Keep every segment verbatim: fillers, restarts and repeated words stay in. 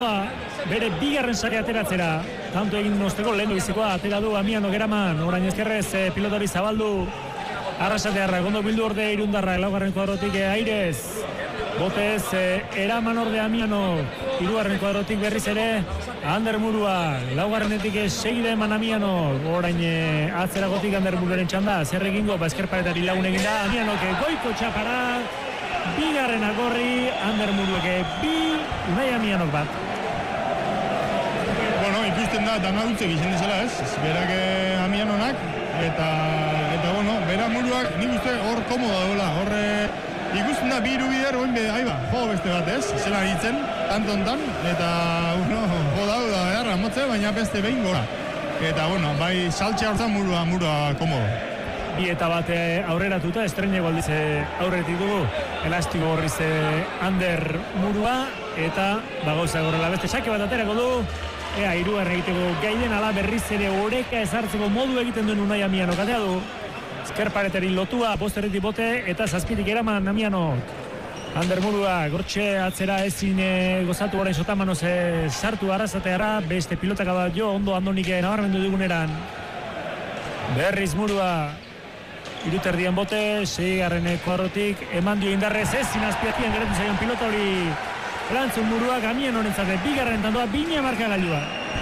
bere bigarren sare ateratzera, tanto egin nosteko lehen bizikoa atera du Amiano Geraman, orain ezkerrez eh, pilotori zabaldu, arrasatearra, gondo bildu orde irundarra, laugarren kuadrotik eh, airez, botez, eh, eraman orde Amiano, hirugarren kuadrotik berriz ere, Ander Murua, laugarrenetik eh, segide eman Amiano, orain eh, atzeragotik Ander Muruaren txanda, zer egingo, bazkerparetari lagun eginda, Amiano, goiko txapara, bigarren agorri, Ander Murueke bi, Unai Amianok bat. Bueno, ikusten da, dana dutze gizien dizela ez, berak Amianonak, eta, eta bueno, bera Muruak nik uste hor komoda dola, hor ikusten da bi irubider, oin be, aiba, jo beste bat ez, zela ditzen, tantontan, eta, bueno, jo dau da, beharra motze, baina beste behin gora. Eta, bueno, bai, saltxe hartzan Murua, Murua komoda. Bi eta bat aurreratuta, estreine baldiz aurretik dugu, elastiko horriz Ander Murua, eta bagauza gorrela beste sake bat aterako du, ea hirugarren egiteko gaiden ala berriz ere oreka ezartzeko modu egiten duen Unai Amiano katea du, ezkerparetari lotua, posterritik bote, eta zazpitik eraman Amiano. Ander Murua, gortxe atzera ezin e, gozatu orain sotamanoz e, sartu arrazateara, beste pilotaka bat jo, ondo andonik nabarmendu diguneran. Berriz Murua, iruterdian bote, seigarren kuadrotik, eman dio indarrez ezin azpiatian geratu zaion pilota hori erantzun Muruak Amiano honetzate, bigarren tandoa, bina markagailua.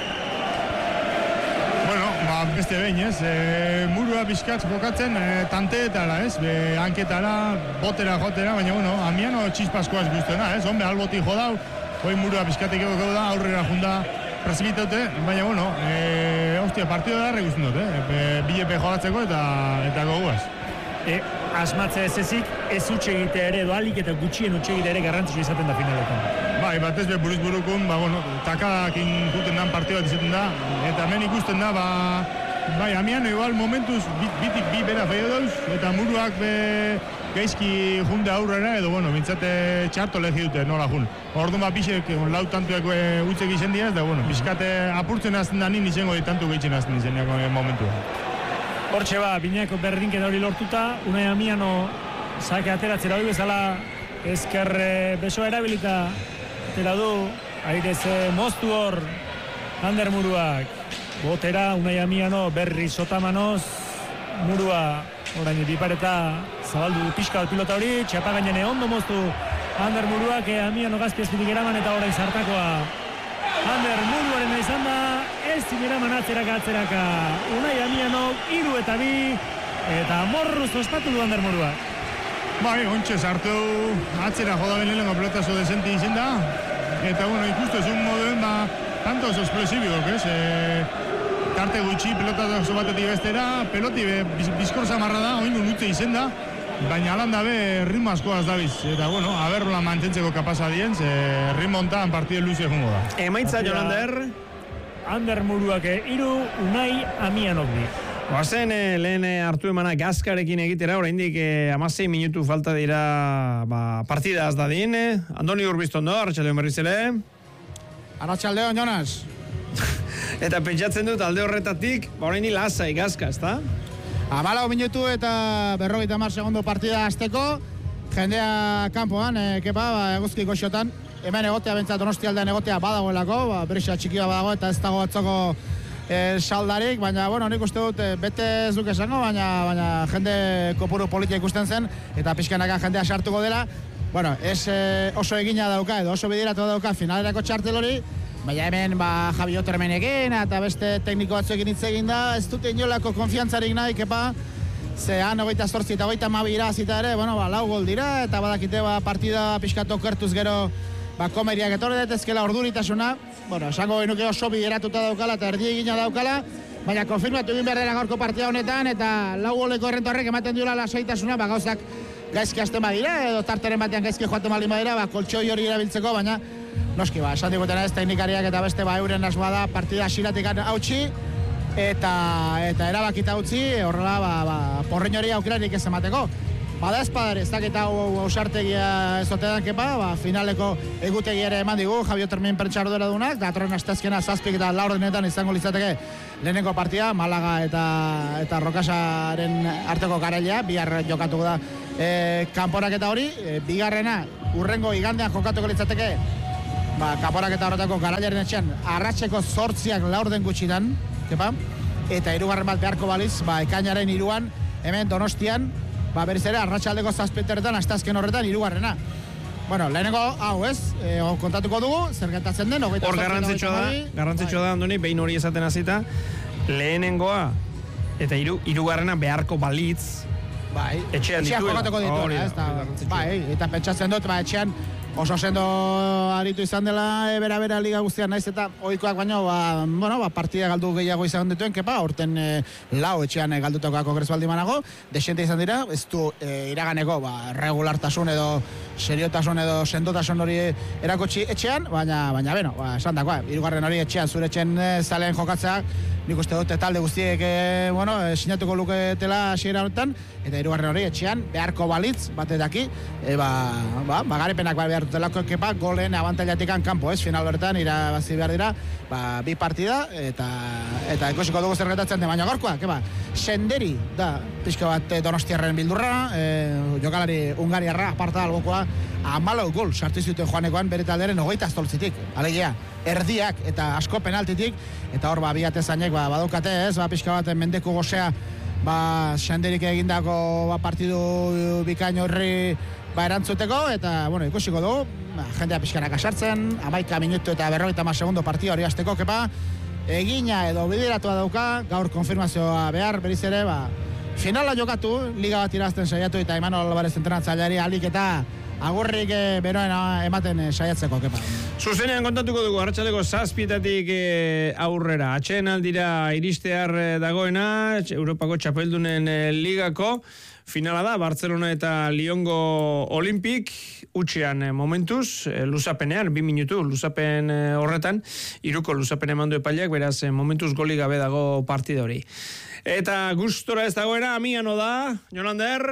Bueno, ba, beste behin ez, e, Murua pixkat jokatzen e, tanteetara ez, be, hanketara, botera jotera, baina bueno, Amiano txispaskoa ez guztena ez, hombre, alboti jodau, hoi Murua pixkatek egoko da, aurrera junda prezibitaute, baina bueno, e, hostia, partido da regusten dut, eh? Bilepe jogatzeko eta, eta goguaz. E, asmatze ez ezik, ez utxe egite ere, doalik eta gutxien utxe egite ere garrantzitsua izaten da finaletan. Bai, batez be buruz burukun, ba, bueno, takadakin juten dan partido bat izaten da, eta hemen ikusten da, ba, bai, Amiano igual momentuz bitik bi bera faio dauz, eta Muruak be gaizki junde aurrera, edo, bueno, bintzate txarto legi dute, nola jun. Orduan bat pixek, lau tantuak utzek izen diaz, da, bueno, pixkate apurtzen azten da nien izango ditantu gehitzen azten izan momentua. Hortxe ba, binako berdinketa hori lortuta, Unai Amiano sake ateratzera hori bezala, ezker besoa erabilita atera du, airez moztu hor, Ander Muruak, botera, Unai Amiano, berri sotamanoz, Murua, orain bipareta zabaldu pixka pilota hori, txapa gainene ondo moztu Ander Muruak, e, Amiano gazpi ezpitik eraman eta orain zartakoa. Ander Muruaren izan da, ez zineraman atzeraka atzeraka, Unai Amiano, iru eta bi, eta morruz ospatu du Ander Muruak. Bai, ontsa sartu atzera joda benelengo pelotazo desenti izen da, eta bueno, ikustu ez un moduen, ba, tanto oso esplosibio, ez? E, tarte gutxi, pelotazo batetik bestera, peloti be, bizkorza marra da, oin unutze izen da, baina alanda be, ritmo askoaz dabiz, eta bueno, aberrola mantentzeko kapasa dien, ze ritmo ontan partide luzia jungo da. Emaitza, Jon Ander? Ander Muruak iru, Unai Amianok bi. Oazen, eh, lehen eh, hartu emana gazkarekin egitera, oraindik eh, amasei minutu falta dira ba, partida az dadin. Eh? Andoni Urbiztondo, Arratxaldeon berriz ere. Arratxaldeon, Jonas. Eta pentsatzen dut alde horretatik, ba, oraindik lasai gazka, ezta? Amalau minutu eta berrogeita hamar segundo partida azteko. Jendea kanpoan, eh, kepa, ba, eguzki goxotan. Hemen egotea, bentsat Donostialdean egotea badagoelako, ba, berisa txikia badago eta ez dago atzoko E, saldarik, baina, bueno, nik uste dut e, bete ez duk esango, baina, baina jende kopuru politia ikusten zen, eta pixkanaka jendea sartuko dela. Bueno, ez e, oso egina dauka, edo oso bidiratu dauka finalerako txartel hori, baina hemen ba, Javi Otermenekin, eta beste tekniko batzuekin hitz egin da, ez dute inolako konfiantzarik nahi, kepa, ze han hogeita zortzi eta hogeita mabi irazita ere, bueno, ba, lau gol dira, eta badakite ba, partida pixkatu okertuz gero, ba, komeriak etorre detezkela orduritasuna. Bueno, esango genuke oso bideratuta daukala eta erdi egina daukala, baina konfirmatu egin behar dela gaurko partida honetan, eta lau goleko errento horrek ematen diola lasaitasuna, ba, gauzak gaizki hasten badira, edo tarteren batean gaizki joaten baldin badira, ba, koltxoi hori erabiltzeko, baina noski, ba, esan digutena ez, teknikariak eta beste, ba, euren asmoa da partida asiratik hautsi, eta, eta erabakita utzi, horrela, ba, ba, porrein hori aukerarik ez emateko. Bada espadare, ez daketa ausartegia ezotean kepa, ba, finaleko egutegi ere eman digu, Javi Otermin pertsaro dela dunak, datorren astezkena zazpik eta laurdenetan izango litzateke lehenengo partida, Malaga eta, eta Rokasaren arteko garailea, bihar jokatuko da e, kanporaketa hori, e, bigarrena, urrengo igandean jokatuko litzateke ba, kaporak eta horretako garailaren etxean, arratseko zortziak laurden gutxitan, kepa, eta hirugarren bat beharko baliz, ba, ekainaren hiruan, hemen Donostian, ba, berriz ere, arratsaldeko zazpieteretan, astazken horretan, hirugarrena. Bueno, lehenengo, hau ez, e, kontatuko dugu, zer gertatzen den, hogeita hor garrantzitsua da, garrantzitsua da, Andoni, behin hori esaten hasita, lehenengoa, eta hiru, hirugarrena beharko balitz, bai, etxean dituela. Dituela, ez da, bai, eta pentsatzen dut, ba, etxean, oso sendo aritu izan dela e, bera-bera liga guztian naiz eta ohikoak baino ba, bueno, ba, partida galdu gehiago izan dituen kepa, horten e, lau etxean e, galdutako kongresu baldi manago, desente izan dira, ez du e, iraganeko ba, regulartasun edo seriotasun edo sendotasun hori erakutsi etxean, baina, baina beno, ba, esan dakoa, hirugarren hori etxean, zure etxean e, zalen jokatzea, nik uste dute talde guztiek e, bueno, e, sinatuko luketela hasiera honetan, eta hirugarren hori etxean, beharko balitz, batetaki, e, ba, ba, ba, garepenak ba, behar dutelako kepa, golen abantailatik kanpo, ez, final horretan, irabazi behar dira, ba, bi partida, eta eta ikusiko dugu zer gertatzen den, baina gorkoa, kepa, senderi da, pixka bat Donostiarren bildurra, e, jokalari Ungariarra, aparta albokoa, amalau gol sartu zuten joanekoan bere taldearen hogeita astoltzitik, alegia, erdiak eta asko penaltitik, eta hor ba, biatezainek ba, badukate ez, ba, pixka bat mendeku gozea, ba, senderik egindako ba, partidu bikain horri ba, erantzuteko, eta, bueno, ikusiko dugu, ba, jendea pixkanak asartzen, amaika minutu eta berrogeita hamar segundo partida hori hasteko kepa, egina edo bideratua dauka, gaur konfirmazioa behar, beriz ere, ba, finala jokatu, liga bat irazten saiatu, eta Imanol Alvarez entrenatzaileari alik eta agurrik e, beroen ematen e, saiatzeko, kepa. Zuzenean kontatuko dugu, arratsaldeko zazpietatik e, aurrera. Atxeen aldira iristear e, dagoena, Europako txapeldunen e, ligako, finala da, Barcelona eta Lyongo Olimpik, utxean e, momentuz, e, luzapenean, bi minutu, luzapen e, horretan, iruko luzapen emandu epaileak, beraz, e, momentuz goli gabe dago partida hori. Eta gustora ez dagoena, Amiano da, Jolander.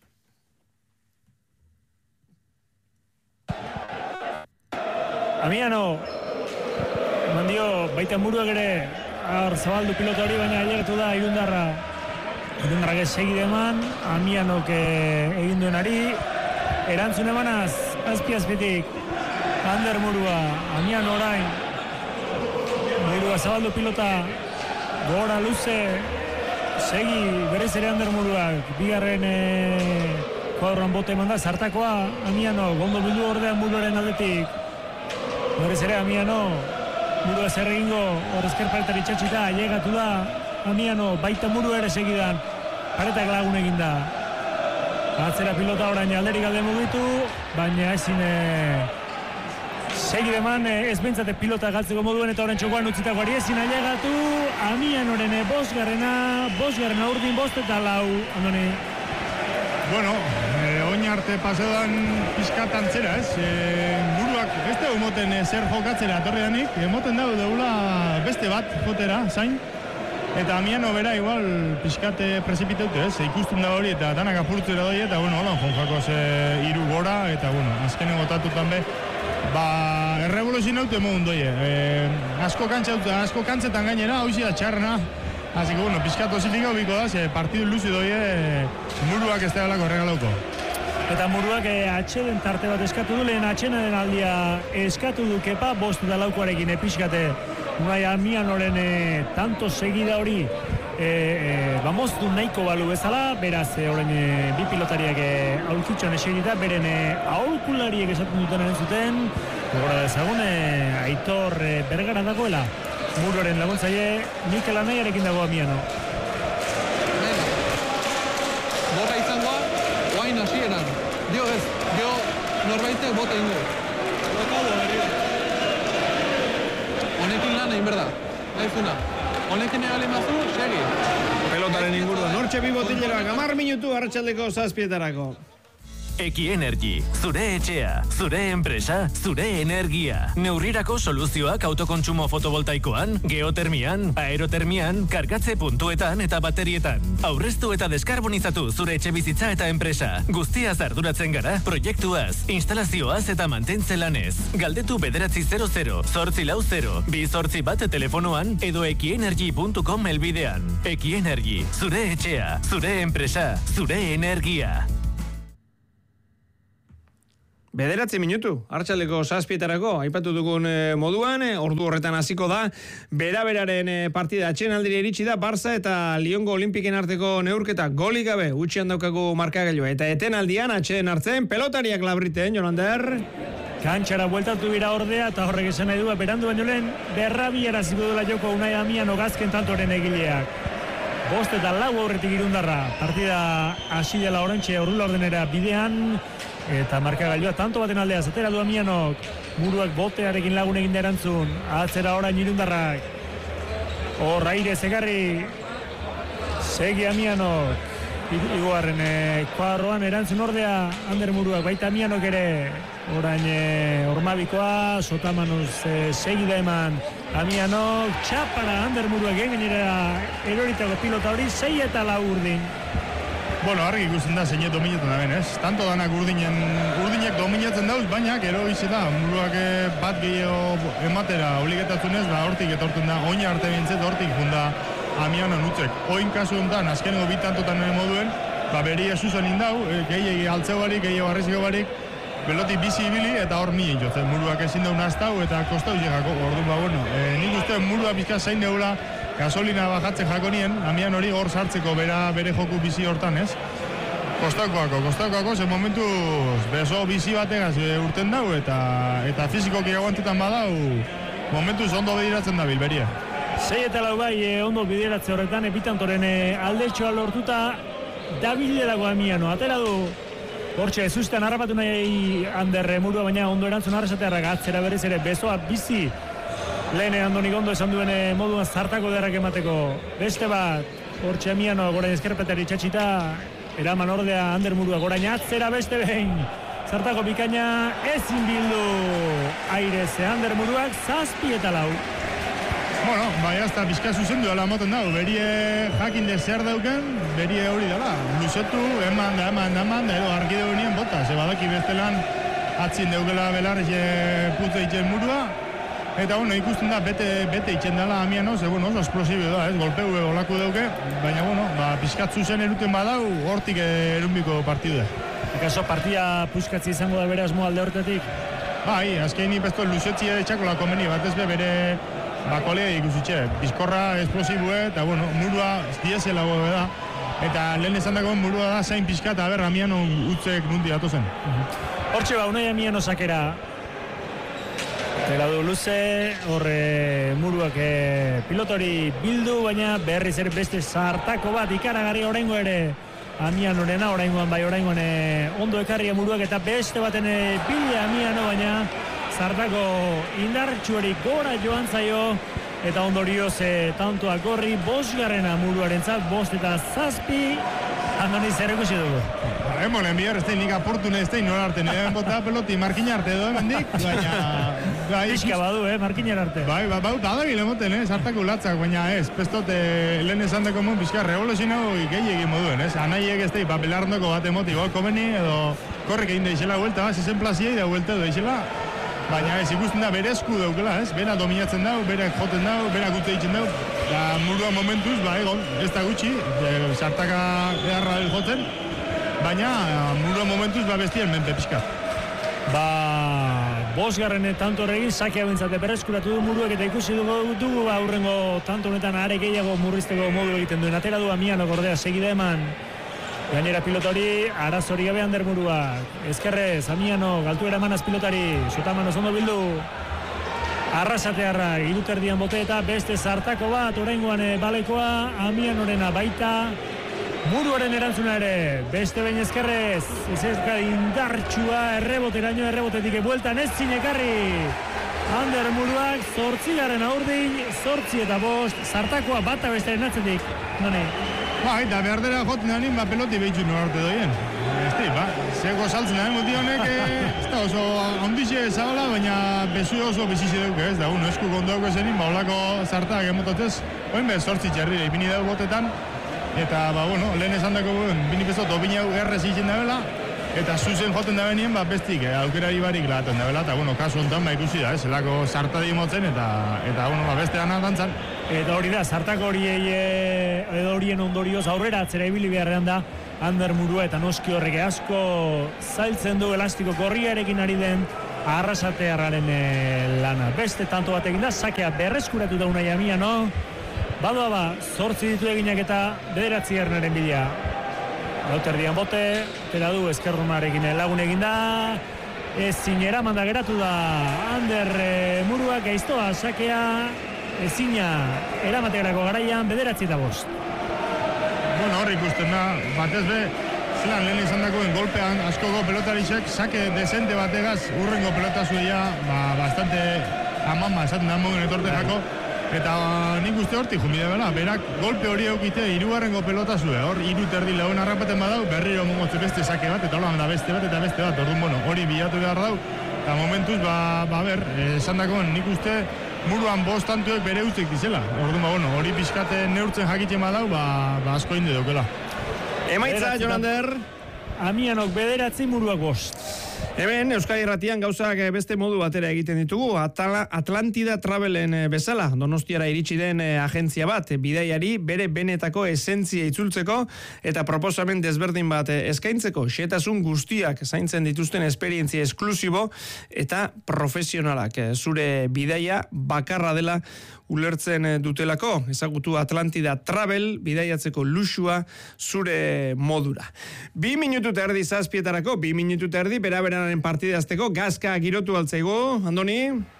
Amiano, eman dio, baita muruak ere, ar zabaldu pilota hori, baina ailegatu da Irundarra. Irundarra ez segide eman, Amianok egin duenari, erantzun emanaz, azpi-azpitik, Ander Murua, Amiano orain, Murua zabaldu pilota, gora luze, segi berez ere Ander Muruak, bigarren e, kuadroan bote eman da, zartakoa, Amiano, gondo bildu ordean Muruaren aldetik, berez ere Amiano, Murua zer egingo, hor ezker paretari txatxita, llegatu da, Amiano, baita Murua ere segidan, paretak lagun egin da. Atzera pilota orain alderik alde mugitu, baina ezin e, segideman e, ez bentsate pilota galtzeko moduen eta orain txokoan utzitako ari ezin ailegatu, Amianoren e, bosgarrena, bosgarrena urdin bost eta lau, Andoni. Bueno, eh, oin arte paseodan pizkat antzera, ez? Eh, buruak ez dugu moten eh, zer jokatzera atorri danik, emoten dago deula beste bat jotera, zain. Eta Amiano bera igual pizkat prezipiteute, ez? Ikusten da hori eta danak apurtzera doi eta, bueno, hola, jonjakoz eh, iru gora eta, bueno, azkenen gotatutan be, ba, errevoluzin haute mogun doie. Eh, asko kantzaut, asko kantzetan gainera, hauzi da txarrena. Así que, bueno, pizkat ositik hau biko da, ze partidu luzi doie Muruak ez da galako erregalauko. Eta Muruak e, atxeden tarte bat eskatu du, lehen atxeden aldia eskatu du kepa, bost da laukoarekin episkate, unai Amianoren e, tanto segida hori, e, e, bamoztu nahiko balu bezala, beraz, e, orain e, bi pilotariak e, aulkitxoan esegita, beren e, aholkulariek esaten duten entzuten, gogora dezagun, e, Aitor e, Bergara dagoela, Muruaren laguntzaile, Mikel Anaiarekin dago Amiano. Bota izangoa, oain hasieran. Dio ez, dio norbaitek bota ingo. Botado, berri. Honekin lan egin berda, naizuna. Honekin egali mazu, segi. Pelotaren inguruan, hortxe bi botilleroak, amar minutu arratsaldeko zazpietarako. Eki Energy, zure etxea, zure enpresa, zure energia. Neurrirako soluzioak autokontsumo fotovoltaikoan, geotermian, aerotermian, kargatze puntuetan eta baterietan. Aurreztu eta deskarbonizatu zure etxe bizitza eta enpresa. Guztiaz arduratzen gara, proiektuaz, instalazioaz eta mantentze lanez. Galdetu bederatzi zero zero, zortzi lau zero, bi zortzi bat telefonoan edo ekienergy puntu com elbidean. Eki Energy, zure etxea, zure enpresa, zure energia. Bederatzi minutu, hartxaldeko zazpietarako, aipatu dugun e, moduan, e, ordu horretan hasiko da, bera-beraren e, partida atxenaldire iritsi da, Barça eta Liongo Olimpiken arteko neurketa golik gabe, utxian daukagu markagailua, eta etenaldian atxeen hartzen, pelotariak labriten, Jolander. Kantxara bueltatu dira ordea, eta horrek esan nahi du, berandu baino lehen, berrabi eraziko duela joko Unai Damiano gazken tantoren egileak. Bost eta lau aurretik irundarra, partida hasi dela orantxe aurrula ordenera bidean, eta markagailua tanto baten aldea, zatera du Damianok, muruak botearekin lagun egin da erantzun, atzera orain irundarrak, hor aire zegarri, segi Damianok, iguarren e, kuadroan erantzun ordea, Ander muruak, baita Damianok ere, orain e, ormabikoa, sotamanuz e, segi da eman, Damianok, txapara Ander muruak genera eroritako pilota hori, sei eta lau urdin. Bueno, argi ikusten da zeinet dominatzen da ben, ez? Tanto danak urdinen, urdinek dominatzen dauz, baina gero izi da, muruak bat gehiago ematera obligetatzunez, ba hortik etortzen da, oina arte bintzet hortik funda Damiano nutzek. Oin kasu honetan, azkeneko bi tantotan moduen, ba beria susan indau, gehiagi altzeu barik, gehiago arriziko barik, peloti bizi ibili eta hor mi jotzen, muruak ezin daun aztau eta kostau jegako, orduan ba, bueno, e, nik uste murua bizka zain deula, gasolina bajatzen jakonien, Damian hori hor sartzeko bera bere joku bizi hortan, ez? Kostakoako, kostakoako, ze momentu beso bizi bategaz urten dau eta eta fizikoki aguantetan badau, momentuz ondo bediratzen da bilberia. Sei eta lau bai, eh, ondo bideratze horretan, epitantoren eh, aldetxoa lortuta dabilelago Damiano, atera du. Hortxe, ez ustean harrapatu nahi Ander murua, baina ondo erantzun arrasatearrak atzera berez ere bezoa bizi. Lehen Andonik ondo esan duen moduan zartako derrak emateko. Beste bat, hortxe Damiano gorain eskerpetari txatxita, eraman ordea Ander murua gorain atzera beste behin. Zartako bikaina ezin bildu airez Ander muruak zazpi eta lau. Bueno, bai, azta bizka zuzendu ala moten dau, berie jakin de zer dauken, berie hori dela. Luzetu, eman da, eman da, eman da, edo argi deunien bota, ze badaki bestelan atzin deukela belar e, putze itxen murua. Eta bueno, ikusten da, bete, bete itxen dela Damiano, ze bueno, oso esplosibio da, ez, golpeu olako dauke, baina bueno, ba, pizkat zuzen eruten badau, hortik erunbiko partidua. Ekaso partida puskatzi izango da bere asmo alde hortetik? Bai, azkeini besto luzetzi etxakola komeni bat ez be bere bakolea ikusitxe, bizkorra esplosibue, eta bueno, murua diesela gobe da, eta lehen esan dago murua da zain pizkat, aber Damiano utzek nundi datozen. Hortxe ba, Unai Damiano sakera, tela du luze, horre muruak e, pilotori bildu, baina berriz ere beste zartako bat ikaragarri oraingo ere, Damianorena oraingoan bai oraingoan e, ondo ekarria muruak eta beste baten e, bile Damiano, baina zartako indartsuari gora joan zaio eta ondorioz e, tantoak gorri bosgarrena muruaren zat, bost eta zazpi Andoni zer ikusi dugu. Emonen bihar ez da nik aportune ez da nola arte, nire bota peloti markina arte edo emendik, baina... Pixka badu, eh, markinar arte. Bai, bai, bai, badagile moten, eh, zartako latzak, baina ez, pestot eh, lehen esan dako mun, pixka revoluzin hau gehi egin moduen, ez? Anaiek ez da, papelarndoko bat emoti, gol komeni, edo korrek egin da izela huelta, bat, zezen plaziei da huelta da izela, baina ez, ikusten da bere esku daukela, ez? Bera dominatzen dau, bera joten dau, bera gutze ditzen dau, eta murua momentuz, ba, egon, ez da gutxi, zartaka beharra jotzen, baina murua momentuz, ba, bestien menpe pixka. Ba, bosgarren tanto horregin, sakea bentzate berreskuratu du muruak eta ikusi dugu dugu ba, aurrengo tanto honetan are gehiago murrizteko modu egiten duen. Atera du Damiano gordea segida eman. Gainera pilotori, arazori gabe Ander muruak. Ezkerrez, Damiano, galtuera emanaz pilotari, Sotamano zondo bildu. Arrasatearra, iruterdian bote eta beste zartako bat, oraingoan e, balekoa, Damianorena baita. Muruaren erantzuna ere, beste behin ezkerrez, ezerka indartsua, erreboteraino, errebotetik bueltan ez zinekarri. Ander muruak, zortzigaren aurdin, zortzi eta bost, zartakoa bata bestaren atzetik. None? Ba, eta behar dela joten da nien, ba, peloti behitxu nora arte doien. Ez ba, zeko saltzen da, emoti honek, ez da oso ondixe zabala, baina bezu oso bizize duke, ez da, uno esku kontuako zenin, ba, olako zartak emotatez, oin be, zortzi txerri, ipini dugu botetan, eta, ba, bueno, lehen esan dako, bini bezo, dobin hau errez egiten da bela, eta zuzen joten da benien, ba, bestik, eh, aukerari barik laten da bela, eta, bueno, kasu honetan, ba, ikusi da, ez, zelako zartadi motzen, eta, eta, bueno, ba, beste ana dantzan. Eta hori da, zartako horiei, edo horien ondorioz aurrera atzera ibili beharrean da, Ander Murua eta noski horrek asko zailtzen du elastiko gorriarekin ari den Arrasatearraren lana. Beste tanto bat egin da, sakea berreskuratu da Unai Amiano. Badoa ba, zortzi ditu eginak eta bederatzi ernaren bidea. Lauterdian bote, tera du eskerrumarekin lagun egin da. Ezin eraman da geratu da Ander e, Muruak gaiztoa sakea ezina eramategarako garaian bederatzi eta bost. Bueno, hor ikusten da, batez be, zelan lehen izan dagoen golpean, askoko pelotarisek, sake desente bategaz, urrengo pelotazuea, ba, bastante amama esaten da mogen etorte jako, eta nik uste hortik jumide bela, berak golpe hori eukite hirugarrengo pelotazue, hor hiru terdi lagun harrapaten badau, berriro mongotze beste sake bat, eta holan da beste bat eta beste bat, orduan, bueno, hori bilatu behar dau, eta momentuz, ba, ba ber, esan dagoen, nik uste Muruan bost tantuek bere ustek dizela, orduan, ba, bueno, hori pixkate neurtzen jakitzen badau, ba, ba asko inde daukela. Emaitza, Jonander. Amianok bederatzi, Muruak bost. Hemen, Euskadi Irratian gauzak beste modu batera egiten ditugu. Atala, Atlantida Travelen bezala, Donostiara iritsi den agentzia bat, bidaiari bere benetako esentzia itzultzeko eta proposamen desberdin bat eskaintzeko. Xetasun guztiak zaintzen dituzten esperientzia esklusibo eta profesionalak. Zure bidaia bakarra dela ulertzen dutelako, ezagutu Atlantida Travel, bidaiatzeko luxua zure modura. Bi minutu terdi zazpietarako, bi minutu terdi, bera-beraren partida azteko, gazka girotu altzaigu, Andoni?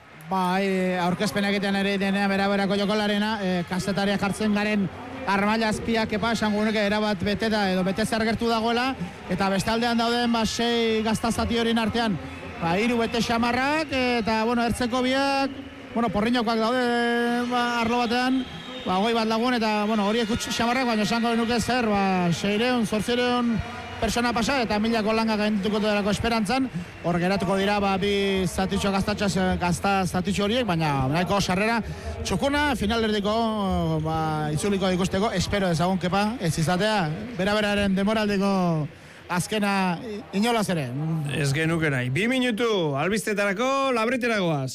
Bai, aurkezpen egiten ere denean bera-berako jokolarena, e, kazetariak hartzen garen armaila azpiak epa, esangunuke erabat bete da, edo bete zer gertu dagoela, eta bestaldean dauden, ba, sei gaztazati horien artean, ba, hiru bete xamarrak, eta, bueno, ertzeko biak, bueno, porriñokoak daude ba, arlo batean, ba, goi bat lagun, eta, bueno, horiek utx xamarrak, baina esango nuke zer, ba, seireun, zortzireun persona pasa, eta milako langa gaindituko delako esperantzan, hor geratuko dira, ba, bi zatitxo gaztatxas, gazta zatitxo horiek, baina nahiko sarrera txukuna, finalerdiko, ba, itzuliko ikusteko, espero ezagun kepa, ez izatea, bera-beraren demoraldeko azkena inolaz ere. Ez genukerai. Bi minutu, albiztetarako, labriteragoaz.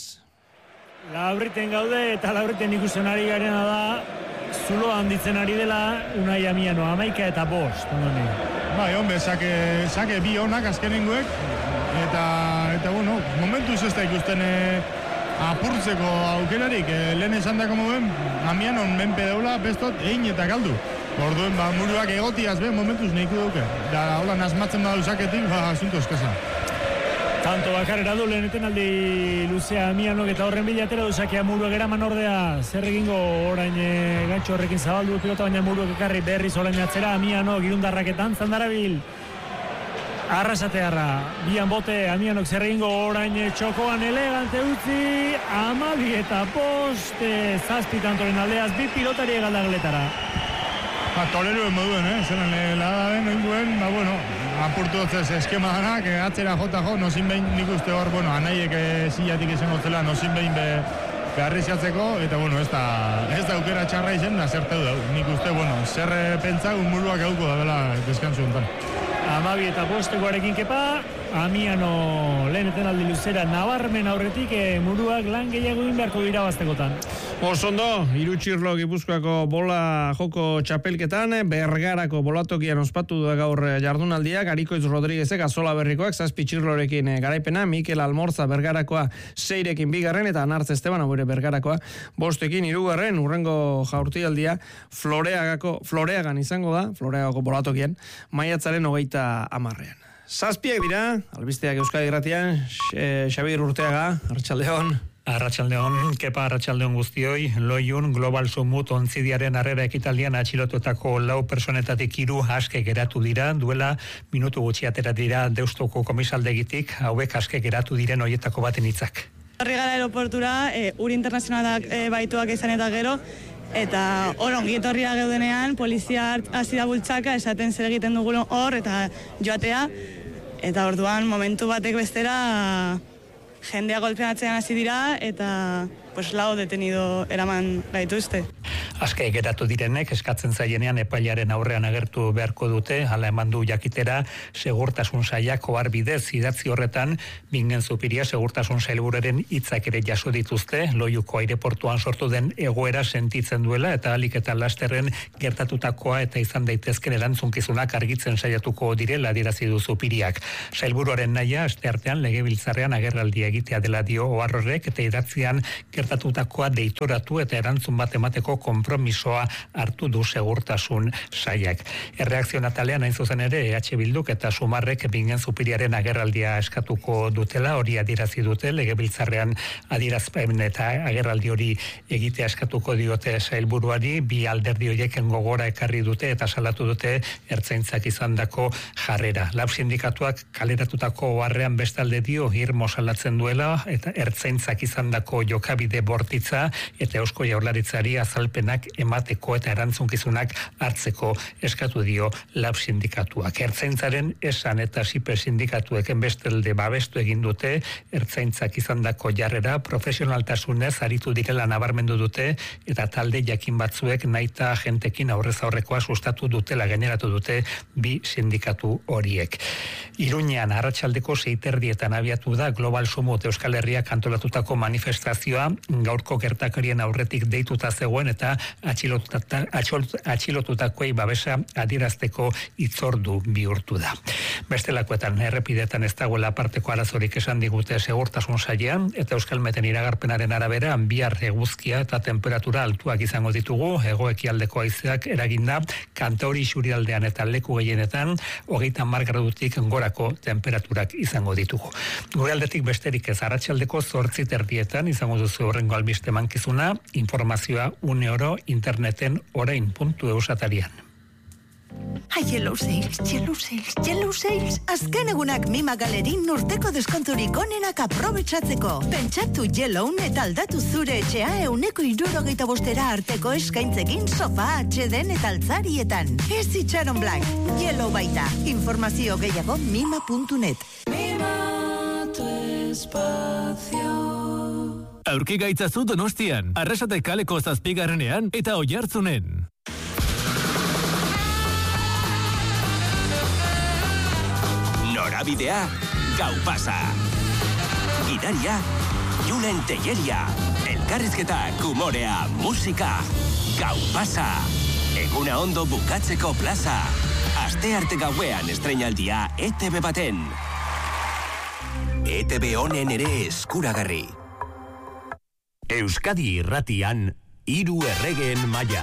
Labriten gaude eta labriten ikusten ari garena da zulo handitzen ari dela Unai Amiano, amaika eta bost. Bai, hombre, sake, sake bi honak azkenengoek, eta, eta bueno, momentuz ez da ikusten e, apurtzeko aukerarik, e, lehen esan dako moden, Amianon menpe daula, bestot, egin eta galdu. Orduen, ba, Muruak egotiaz, be, momentuz nahiko duke. Da, hola, nazmatzen badau saketik, ba, asunto eskasa. Tanto bakarera du leheneten aldi luzea Amianok eta horren bilatera du sakea Muruak eraman ordea. Zer egingo orain e, gantxo horrekin zabaldu pilota, baina Muruak ekarri berriz orain atzera. Amianok irundarraketan zandarabil. Arrasatearra, bian bote, Amianok zer egingo orain txokoan elegante utzi. Amabi eta post, e, zazpi tantoren aldeaz, bi pilotari egaldageletara. Ba, toleruen moduen, eh? Zeren lehada den, oinduen, ba, bueno, apurtu dutzez eskema danak, atzera jota jo, nozin behin nik uste hor, bueno, anaiek zilatik izango zela, nozin behin be, beharriziatzeko, eta, bueno, ez da, ez da aukera txarra izen, da zerteu da, nik uste, bueno, zer pentsa, Muruak auko da dela deskantzu honetan. Amabi eta bostekoarekin kepa, Amiano leheneten aldi luzera nabarmen aurretik, e, Muruak lan gehiago egin beharko dira baztekotan. Osondo, Irutxirlo Gipuzkoako bola joko txapelketan, Bergarako bolatokian ospatu da gaur jardunaldiak, Arikoitz Rodriguezek Azola Berrikoak, Zazpi Txirlorekin garaipena, Mikel Almorza Bergarakoa seirekin bigarren, eta Anartz Esteban, haure Bergarakoa bostekin hirugarren, urrengo jaurtialdia Floreagako, Floreagan izango da, Floreagako bolatokian, maiatzaren hogeita hamarrean. Zazpiak dira, albisteak Euskadi Irratian, Xabir Urteaga, Arratsaldeon. Arratsaldeon, kepa arratsaldeon guztioi, Loiun Global Summit ontzidiaren harrera ekitaldian atxilotutako lau personetatik hiru aske geratu dira, duela minutu gutxi atera dira Deustoko komisaldegitik, hauek aske geratu diren hoietako baten hitzak. Horri gara aeroportura, e, ur internazionalak e, baituak izan eta gero, eta hor ongietorria geudenean, polizia hasi da bultzaka, esaten zer egiten dugun hor, eta joatea, eta orduan momentu batek bestera jendea golpeatzen hasi dira, eta pues lau detenido eraman gaituzte. Aske geratu direnek eskatzen zaienean epailaren aurrean agertu beharko dute, hala eman du jakitera segurtasun sailak ohar bidez idatzi horretan Bingen Zupiria segurtasun sailburuaren hitzak ere jaso dituzte, Loiuko aireportuan sortu den egoera sentitzen duela eta ahalik eta lasterren gertatutakoa eta izan daitezken erantzunkizunak argitzen saiatuko direla adierazi du Zupiriak. Sailburuaren nahia asteartean legebiltzarrean agerraldia egitea dela dio ohar horrek eta idatzian gertatutakoa deitoratu eta erantzun bat emateko konpromisoa hartu du segurtasun sailak. Erreakzio natalean hain zuzen ere E H Bilduk eta Sumarrek Bingen Zupiriaren agerraldia eskatuko dutela, hori adierazi dute legebiltzarrean adierazpen eta agerraldi hori egitea eskatuko diote sailburuari, bi alderdi horieken gogora ekarri dute eta salatu dute ertzaintzak izandako jarrera. Lab sindikatuak kaleratutako oharrean bestalde dio irmo salatzen duela eta ertzaintzak izandako jokabide bortitza eta Eusko Jaurlaritzari azalpenak emateko eta erantzunkizunak hartzeko eskatu dio Lab sindikatuak. Ertzaintzaren esan eta sipe sindikatueken bestalde babestu egin dute ertzaintzak izandako jarrera profesionaltasunez aritu direla nabarmendu dute eta talde jakin batzuek naita jentekin aurrez aurrekoa sustatu dutela gaineratu dute bi sindikatu horiek. Iruñean arratsaldeko seiterdietan abiatu da Global Sumut Euskal Herriak antolatutako manifestazioa, gaurko gertakarien aurretik deituta zegoen eta atxilotutakoei babesa adierazteko hitzordu bihurtu da. Bestelakoetan errepidetan ez dagoela aparteko arazorik esan digute segurtasun sailean eta Euskalmeten iragarpenaren arabera bihar eguzkia eta temperatura altuak izango ditugu, hegoekialdeko haizeak eraginda Kantauri isurialdean eta leku gehienetan hogeita hamar gradutik gorako temperaturak izango ditugu. Gure aldetik besterik ez, arratsaldeko zortzi terdietan izango duzu horrengo albiste mankizuna, informazioa une oro interneten orain puntu eus atarian. Ai, Yellow Sales, Yellow Sales, Yellow Sales. Azken egunak Mima Galerin urteko deskonturik onenak aprobetsatzeko. Pentsatu Yellow eta aldatu zure etxea euneko hirurogeita bostera arteko eskaintzekin sofa, atxeden eta altzarietan. Ez itxaron blank, Yellow baita. Informazio gehiago mima puntu net. Mima tu espacio. Aurki gaitzazu Donostian, Arrasate kaleko zazpigarrenean eta Oiartzunen. Norabidea, gau pasa. Gidaria, Julen Telleria. Elkarrizketak, humorea, musika. Gau pasa. Eguna ondo bukatzeko plaza. Astearte gauean estreinaldia E T B baten. E T B honen ere eskuragarri. Euskadi irratian, hiru erregeen maila.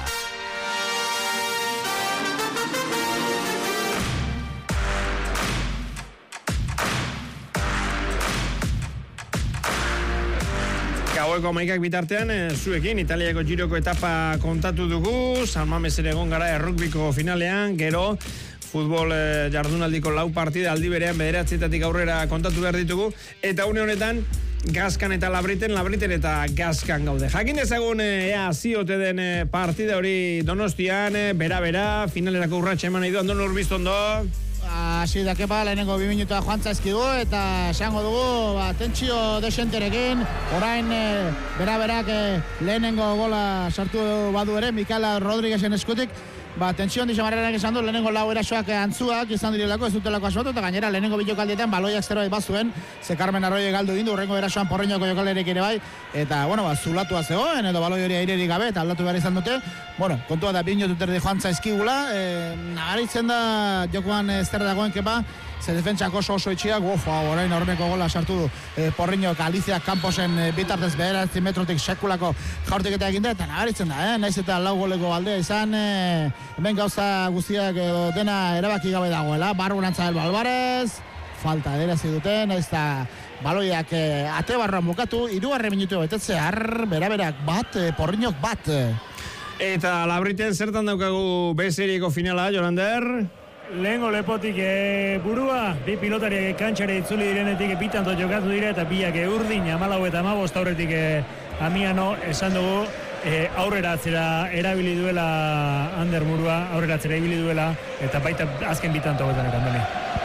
Gaueko amaikak bitartean, e, zuekin Italiako giroko etapa kontatu dugu, San Mames ere egon gara errukbiko finalean, gero futbol e, jardunaldiko lau partida aldi berean bederatzietatik aurrera kontatu behar ditugu, eta une honetan Gazkan eta Labriten, Labriten eta Gazkan gaude. Jakin dezagun ea ziote den e, partida hori Donostian, e, bera-bera, finalerako urratxa eman nahi du, Andon Urbiztondo. Hasi da kepa, lehenengo bi minutua joan zaizkigu eta esango dugu, ba, tentsio desenterekin, orain e, bera-berak e, lehenengo gola sartu badu ere, Mikel Rodriguezen eskutik, ba, tentsio handi xamarrenak esan du, lehenengo lau erasoak antzuak izan direlako, ez dutelako asmatu, eta gainera lehenengo bilokaldietan baloiak zerbait bazuen, ze Carmen Arroyo galdu dindu, urrengo erasoan Porriñoko jokalerek ere bai, eta, bueno, ba, zulatua zegoen, edo baloi hori airerik gabe, eta aldatu behar izan dute, bueno, kontua da bi minutu terdi joan zaizkigula, e, nagaritzen da jokoan ez zer dagoen kepa, ze defentsak oso oso itxiak, ufa, orain horreneko gola sartu du e, Porriñok Alicia Camposen e, bitartez bederatzi metrotik sekulako jaurtiketa egin da, eta nagaritzen da, eh? Naiz eta lau goleko aldea izan, e, hemen gauza guztiak edo dena erabaki gabe dagoela, Barbunantza del Alvarez, falta derazi duten, naiz eta baloiak e, ate barruan bukatu, hirugarren minutu betetzear, bera-berak bat, e, Porriñok bat. Eta Labriten zertan daukagu bezeriko finala, Jolander? Lehengo lepotik e, burua, bi pilotariak kantxare itzuli direnetik bitanto jokatu dire eta biak urdin amalau eta amabost aurretik e, Amiano esan dugu e, aurrera atzera erabili duela Ander Murua, aurrera atzera erabili duela eta baita azken bitanto gotan eran bene.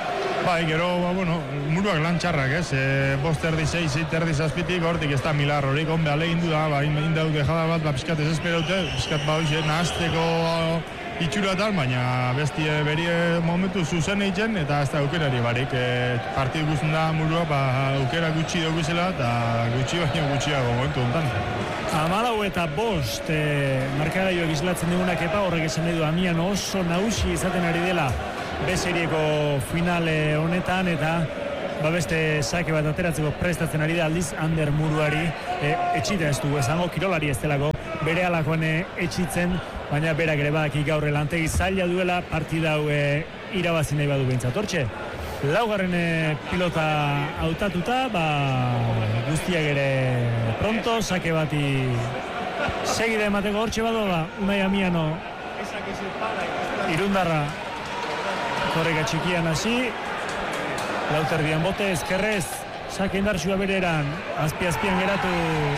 Bai, gero, ba, bueno, muruak lan txarrak, ez? E, bost erdi, seiz, zit erdi zazpitik, hortik ez da milar horik, onbe alegin du da, ba, indauk dejada bat, ba, piskat ez esperaute, piskat ba, hoxe, nahazteko itxuratan, baina bestie berie momentu zuzen egiten, eta ez da aukerari barik. E, partidu guztien da murua, ba, aukera gutxi dugu zela, eta gutxi baino gutxiago momentu honetan. Amalau eta bost, e, markagailoak islatzen digunak epa, horrek esan nahi du Amiano oso nagusi izaten ari dela B-serieko finale honetan, eta ba beste sake bat ateratzeko prestatzen ari da aldiz Ander Muruari e, etxita ez du, esango kirolari ez delako bere alakoan e, etxitzen, baina berak ere badaki gaur lantegi zaila duela partida hau e, irabazi nahi badu behintzat. Hortxe, laugarren e, pilota hautatuta, ba, guztiak ere pronto, sake bati segide emateko hortxe badu, ba, Unai Amiano irundarra korrega txikian hasi, lauterdian bote, ezkerrez, sake indartsua bereran, azpi-azpian geratu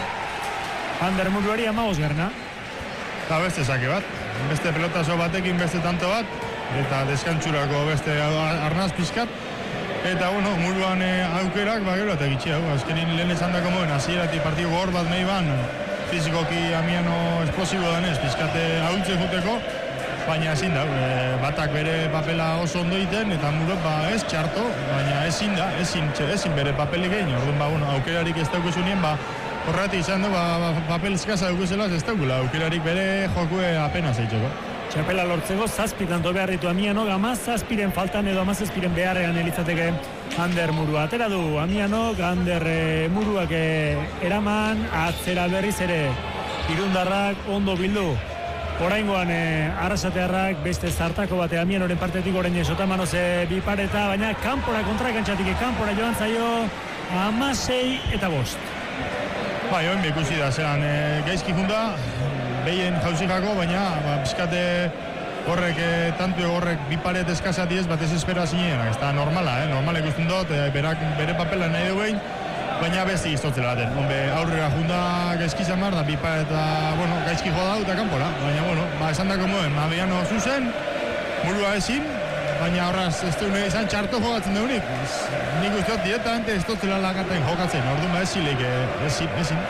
Ander Muruari amagoz garna. Eta beste sake bat, beste pelotazo batekin beste tanto bat, eta deskantxurako beste arnaz pizkat, eta bueno, Muruan e, aukerak, ba gero eta gitxia, azkenin lehen esan dako moen, azierati partidu gor bat nahi ban, fizikoki Amiano esplosibo danez, pizkate ahultzen juteko, baina ezin da, e, batak bere papela oso ondo egiten, eta Murok ba ez txarto, baina ezin da, ezin, ezin bere papelik egin, orduan ba, bueno, aukerarik ez daukuzunien, ba, horretik izan du, ba, ba, papel eskaza daukuzela, ez daukula, aukerarik bere jokue apenas eitzeko. Txapela lortzeko, zazpitan to behar ditu Amiano, amaz zazpiren faltan edo amaz zazpiren beharrean elitzateke Ander Murua. Atera du Amiano, Ander e, Muruak e, eraman, atzera berriz ere, irundarrak ondo bildu. Oraingoan eh, arrasatearrak beste zartako bate Amianoren partetik orain Sotamanoz eh, bi pareta, baina kanpora kontrakantxatik kanpora joan zaio hamasei eta bost. Bai, oin bekusi da, zelan e, gaizki junda, behien jauzikako, baina ba, pizkate horrek, e, tantu horrek bi paret eskazati ez, bat ez espera zinean, ez da normala, eh? Normala ikusten dut, e, berak, bere papela nahi dugu baina besti iztotzela baten. Hombre, aurrera junda gaizki zamar, da bi paret, bueno, gaizki joda dut kanpora, baina, bueno, ba, esan dako moen, Amiano zuzen, Murua ezin, baina horraz ez du nahi izan txarto jogatzen deunik. Nik uste dut directamente ez dotzela lakaten jokatzen, orduan ba ez zileik, ezin, ezin.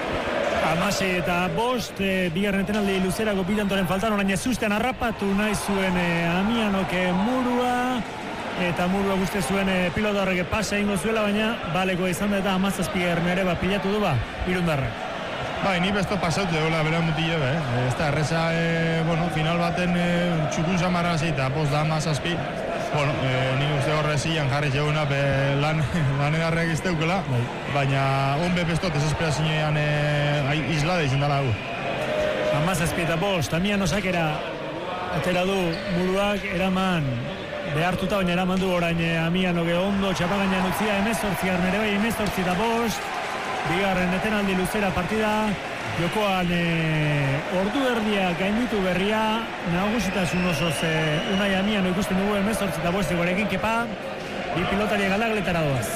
Hamasei eta bost, e, bigarren etenaldi luzerako bilantoren faltan, orain ez ustean harrapatu nahi zuen e, Amianoke Murua, eta Murua guzti zuen e, pilota horrek pasa ingo zuela, baina baleko izan da eta hamazazpigarren ere bat pilatu du ba, irundarrak. Bai, ni besto pasaute dola bera mutile, eh? Ez da, erreza, e, bueno, final baten e, txukun samarra zita, post da hamazazpi. Bueno, e, nik uste horrezian jarri zegoena be, lan, lan edarreak izteukela, bai. Baina onbe bestot desesperazioan e, islade izan dara gu. Hamazazpi eta bost, Amiano sakera atera du Muruak eraman behartuta, baina eraman du orain Amiano ge ondo txapagainan utzia emezortzigarren ere bai, emezortzi eta bost. Bigarren etenaldi luzera partida, jokoan e, ordu erdia gainditu berria, nagusitasun osoz e, Unai Amiano ikusten dugu emezortzi eta bost egorekin kepa, bi pilotari galagletara doaz.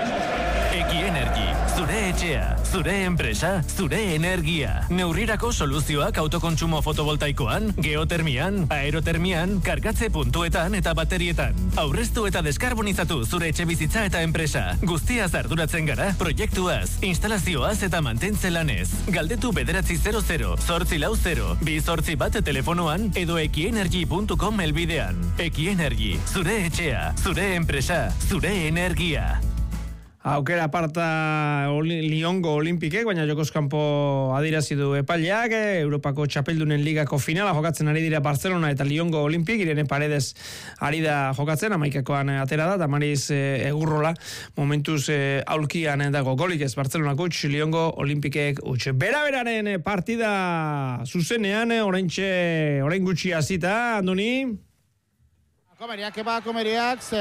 Eki Energy, zure etxea, zure enpresa, zure energia. Neurrirako soluzioak autokontsumo fotovoltaikoan, geotermian, aerotermian, kargatze puntuetan eta baterietan. Aurreztu eta deskarbonizatu zure etxe bizitza eta enpresa. Guztiaz arduratzen gara, proiektuaz, instalazioaz eta mantentze lanez. Galdetu bederatzi zero zero, zortzi lau zero, bi zortzi bat telefonoan edo ekienergy puntu com elbidean. Eki Energy, zure etxea, zure enpresa, zure energia. Aukera aparta oli, Liongo Olimpikek, baina jokozkanpo adirazi du epaileak, Europako txapeldunen ligako finala jokatzen ari dira Barcelona eta Liongo Olimpik, Irene Paredes ari da jokatzen, amaikakoan atera da, Tamariz e, Egurrola, momentuz e, aulkian dago golik ez Barcelona kutx, Liongo Olimpikek utx. Bera-beraren partida zuzenean, oraintxe, orain gutxi hasita, Andoni? Komeriak, eba komeriak, ze...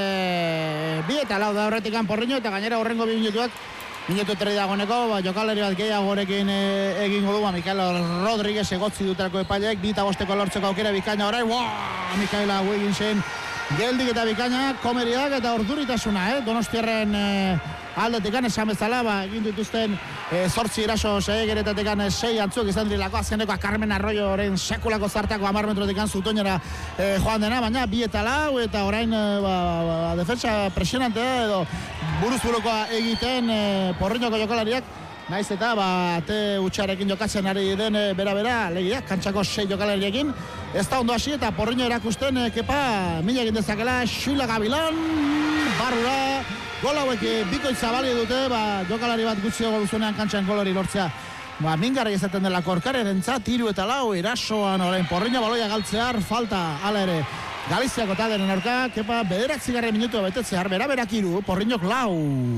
bi eta lau da horretik porriño, eta gainera horrengo bi minutuak, minutu terri dagoeneko, ba, jokaleri bat gehiago horekin e, egingo du, ba, Mikael Rodríguez egotzi dutelako epaileek, bi eta bosteko lortzeko aukera bikaina orain, wow, Mikaela Wigginsen geldik eta bikaina, komeriak eta orduritasuna, eh? Donostiarren e, aldetikan esan bezala, ba, egin dituzten e, zortzi eraso segeretatik sei antzuk izan dirilako, azkeneko Carmen Arroyoren sekulako zartako hamar metrotik zutoinera e, joan dena, baina bi eta lau, eta orain e, ba, ba, defensa presionantea edo buruz burukoa egiten e, Porriñoko jokalariak, naiz eta ba, ate utxarekin jokatzen ari den e, bera-bera, legiak, kantxako sei jokalariekin, ez da ondo hasi eta Porriño erakusten, e, kepa, mila egin dezakela, Xuila Gabilan, barrura, gol hauek bikoitza bali dute, ba, jokalari bat gutxi dago duzunean kantxan golori lortzea. Ba, mingarri ezaten dela Korkarerentzat, hiru eta lau, erasoan orain Porriño baloia galtzear, falta, hala ere, Galiziako talderen aurka, kepa, bederatzigarren minutua betetzear, bera-berak hiru, Porriñok lau.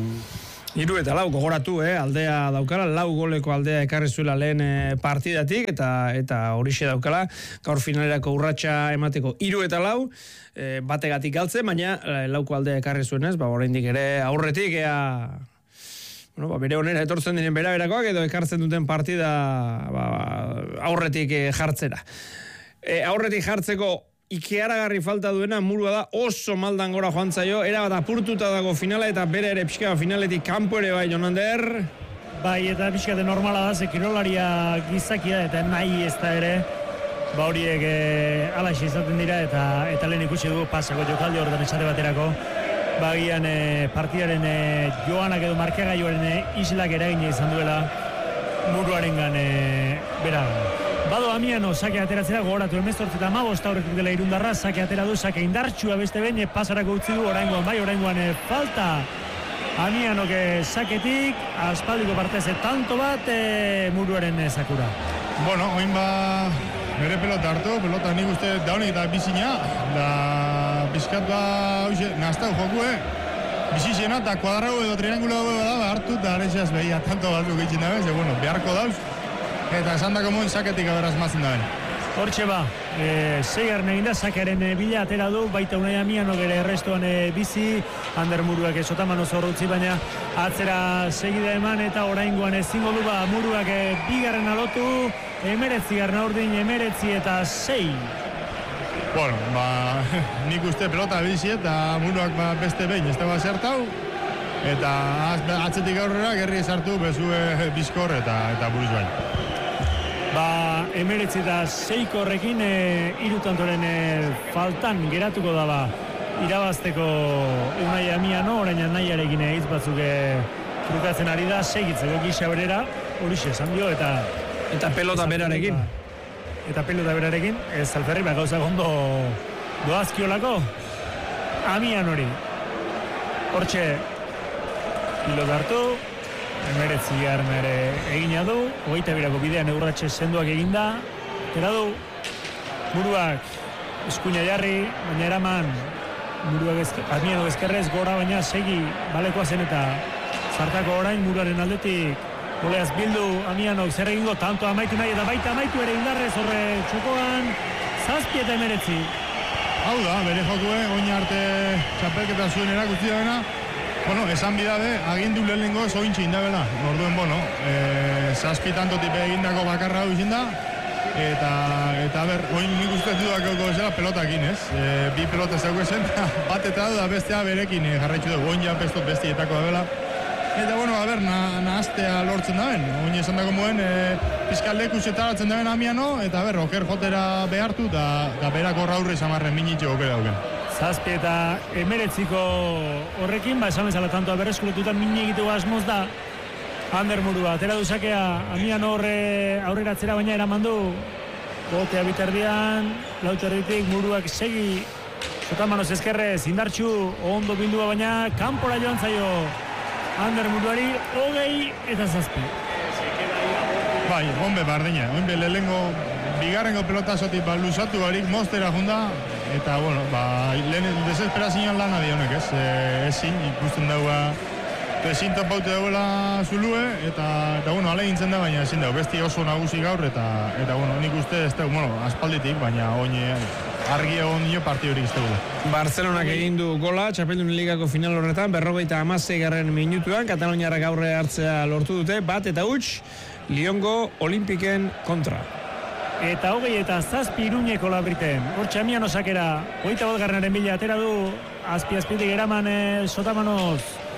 Hiru eta lau gogoratu, eh? Aldea daukala, lau goleko aldea ekarri zuela lehen eh, partidatik, eta eta horixe daukala, gaur finalerako urratsa emateko hiru eta lau, eh, bategatik galtzen, baina eh, lauko aldea ekarri zuenez, ba, oraindik ere aurretik, ea, bueno, ba, bere honera etortzen diren beraberakoak, edo ekartzen duten partida ba, aurretik eh, jartzera. Eh, aurretik jartzeko ikearagarri falta duena Murua da, oso maldan gora joan zaio, era bat apurtuta dago finala eta bere ere pixka finaletik kanpo ere bai, Jonander. Bai, eta pixka de normala da, ze kirolaria gizakia eta nahi ez da ere, ba horiek e, alaxe izaten dira eta eta lehen ikusi dugu pasako jokaldi horretan esate baterako, ba gian e, partidaren e, joanak edo markagaioaren e, islak eragina izan duela Muruarengan e, bera. Bado Amiano, sake ateratzera gogoratu emezortzi eta amabost aurretik dela irundarra, sake atera du, sake indartsua beste behin, pasarako utzi du, oraingoan bai, oraingoan e, falta Amiano que saketik, aspaldiko parteze tanto bat e, Muruaren e, sakura. Bueno, oin ba, bere pelota hartu, pelota nik uste daunik eta bizina, da bizkat ba, hoxe, naztau joku, eh? Bizizena eta kuadrau edo triangulo da, ba, hartu, eta arexaz behia tanto batzuk egiten dabe, ze, bueno, beharko dauz, eta esan dako moen saketik aberaz mazten daben. Hortxe ba, e, zeigarren eginda, sakearen e, bila atera du, baita Unai Amiano gere errestuan e, bizi, Ander Muruak esotamano zorrutzi, baina atzera segida eman eta oraingoan ezingo du ba, Muruak e, bigarren alotu, emeretzi garren aurdin, emeretzi eta sei. Bueno, ba, nik uste pelota bizi eta Muruak ba, beste behin, ez da ba zertau, eta atzetik aurrera gerri sartu bezue bizkor eta, eta buruz bain. Ba, emeretzi eta seiko horrekin e, irutantoren e, faltan geratuko da ba, irabazteko Unai Amiano, orain nahiarekin eiz batzuk e, trukatzen ari da, segitzeko gisa berera, horixe esan dio, eta eta pelota berarekin. Eta pelota berarekin, ez alferri, ba, gauza gondo doazkiolako, Amianori. Hortxe, pilota hartu, emeretzi garren ere egina du, hogeita birako bidean eurratxe sendoak eginda, tera du, Muruak eskuina jarri, baina eraman, Muruak ezker, Amiano ezkerrez gora, baina segi balekoa zen eta zartako orain Muruaren aldetik, goleaz bildu, Amiano zer egingo, tanto amaitu nahi eta baita amaitu ere indarrez horre txokoan, zazpi eta emeretzi. Hau da, bere jokue, oin arte txapelketa zuen erakutzi da. Bueno, esan bidabe, agindu lehenengo ez ointxe indabela. Orduen, bueno, e, zazpi tanto tipe egindako bakarra hau izin da. Eta, eta ber, oin nik uste dudak eko zela pelotakin, ez? E, bi pelota zeuko zen, bat eta da bestea berekin e, jarraitzu dugu. Oin ja pestot bestietako da bela. Eta, bueno, a ber, nahaztea na lortzen daben. Oin esan dago moen, e, fiskaldeku zetaratzen daben Amiano, eta ber, oker jotera behartu, da, da berako raurri zamarren minitxe okera duken. Zazpi eta emeretziko horrekin, ba, esan bezala tantoa berreskuretutan min egitu asmoz da Ander Murua. Atera duzakea, Amiano horre aurreratzera baina eraman du. Botea bitardian, lauterritik Muruak segi, Zotamanoz ezkerrez, indartxu, ondo bildua baina, kanpora joan zaio Ander Muruari, hogei eta zazpi. Bai, honbe bardina, honbe lehengo bigarrengo pelotazotik ba, luzatu barik mostera junda, eta, bueno, ba, lehen desesperazioan lana dionek, ez? E, ezin, ikusten daua, ezin topaute dagoela zulue, eta, eta bueno, ale gintzen da, baina ezin dago, besti oso nagusi gaur, eta, eta bueno, nik uste ez da, bueno, aspalditik, baina oine, argi egon dio partidurik ez dago. Barcelonak egin du gola, Txapeldunen Ligako final horretan, berrogeita hamasei garren minutuan, Kataloniarrak aurre hartzea lortu dute, bat eta huts, Liongo Olimpiken kontra. Eta hogei eta zazpi Iruñeko labriten. Hortxe Amiano sakera, hogeita bat garranaren bila atera du, azpi-azpitik eraman e, Sotamanoz.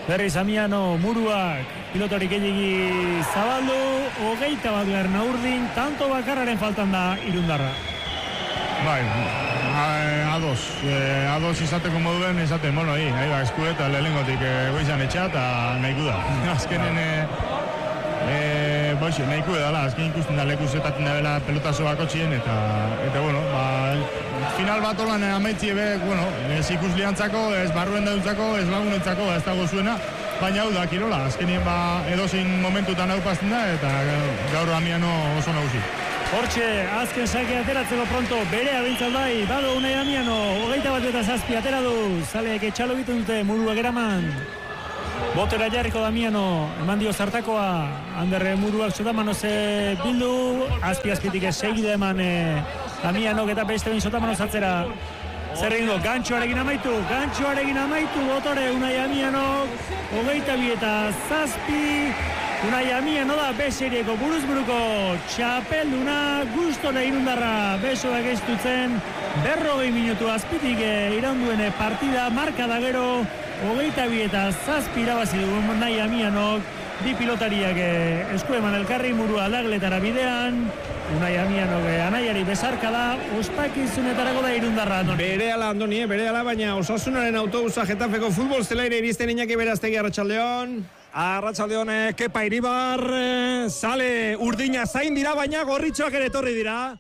Berriz Amiano Muruak pilotorik gehiagi zabaldu, hogeita bat garna urdin, tanto bakarraren faltan da irundarra. Bai, ados, eh, ados izateko moduen izaten, bueno, hi, ahi ba, esku eta lehengotik eh, goizan etxea eta nahiko da. Azkenen, eh, eh, boixe, nahiko edala, azken ikusten da leku zetaten da bela pelotazo bako txien, eta, eta, bueno, ba, final bat olan amaitzi ebe, bueno, ez ikusliantzako, ez barruen dauntzako, ez lagunentzako, ez dago zuena, baina hau da, kirola, azkenien ba, edozein momentutan hau pazten da, eta gaur Amiano oso nagusi. Hortxe, azken sake ateratzeko pronto, berea bintzat bai, bado Unai Amiano, hogeita bat eta zazpi atera du, zaleek etxalo egiten dute, Muruak eraman. Botera jarriko Damiano, eman dio zartakoa, Anderre Muruak Sotamanoze bildu, azpi-azpitik segide eman eh, Damiano eta beste bain Sotamanoz atzera. Zer egingo, gantxoarekin amaitu, gantxoarekin amaitu, botore Unai Amiano, hogeita bi eta zazpi, Unai Amiano da beserieko buruzburuko txapelduna, gustore irundarra besoak estutzen, berrogei minutu azpitik eh, iraunduen partida, marka da gero, hogeita bi eta zazpi irabazi dugu Unai Amianok, bi pilotariak eh, esku eman elkarri, Murua aldagletara bidean, Unai Amianok eh, anaiari besarka da, ospakizunetarako da irundarra. Berehala Andoni, eh, berehala, baina Osasunaren autobusa Getafeko futbol zelaire iristen Iñaki Beraztegi, Arratsaldeon. Arratsaldeon, eh, Kepa Iribar, eh, sale urdina zain dira, baina gorritxoak ere etorri dira.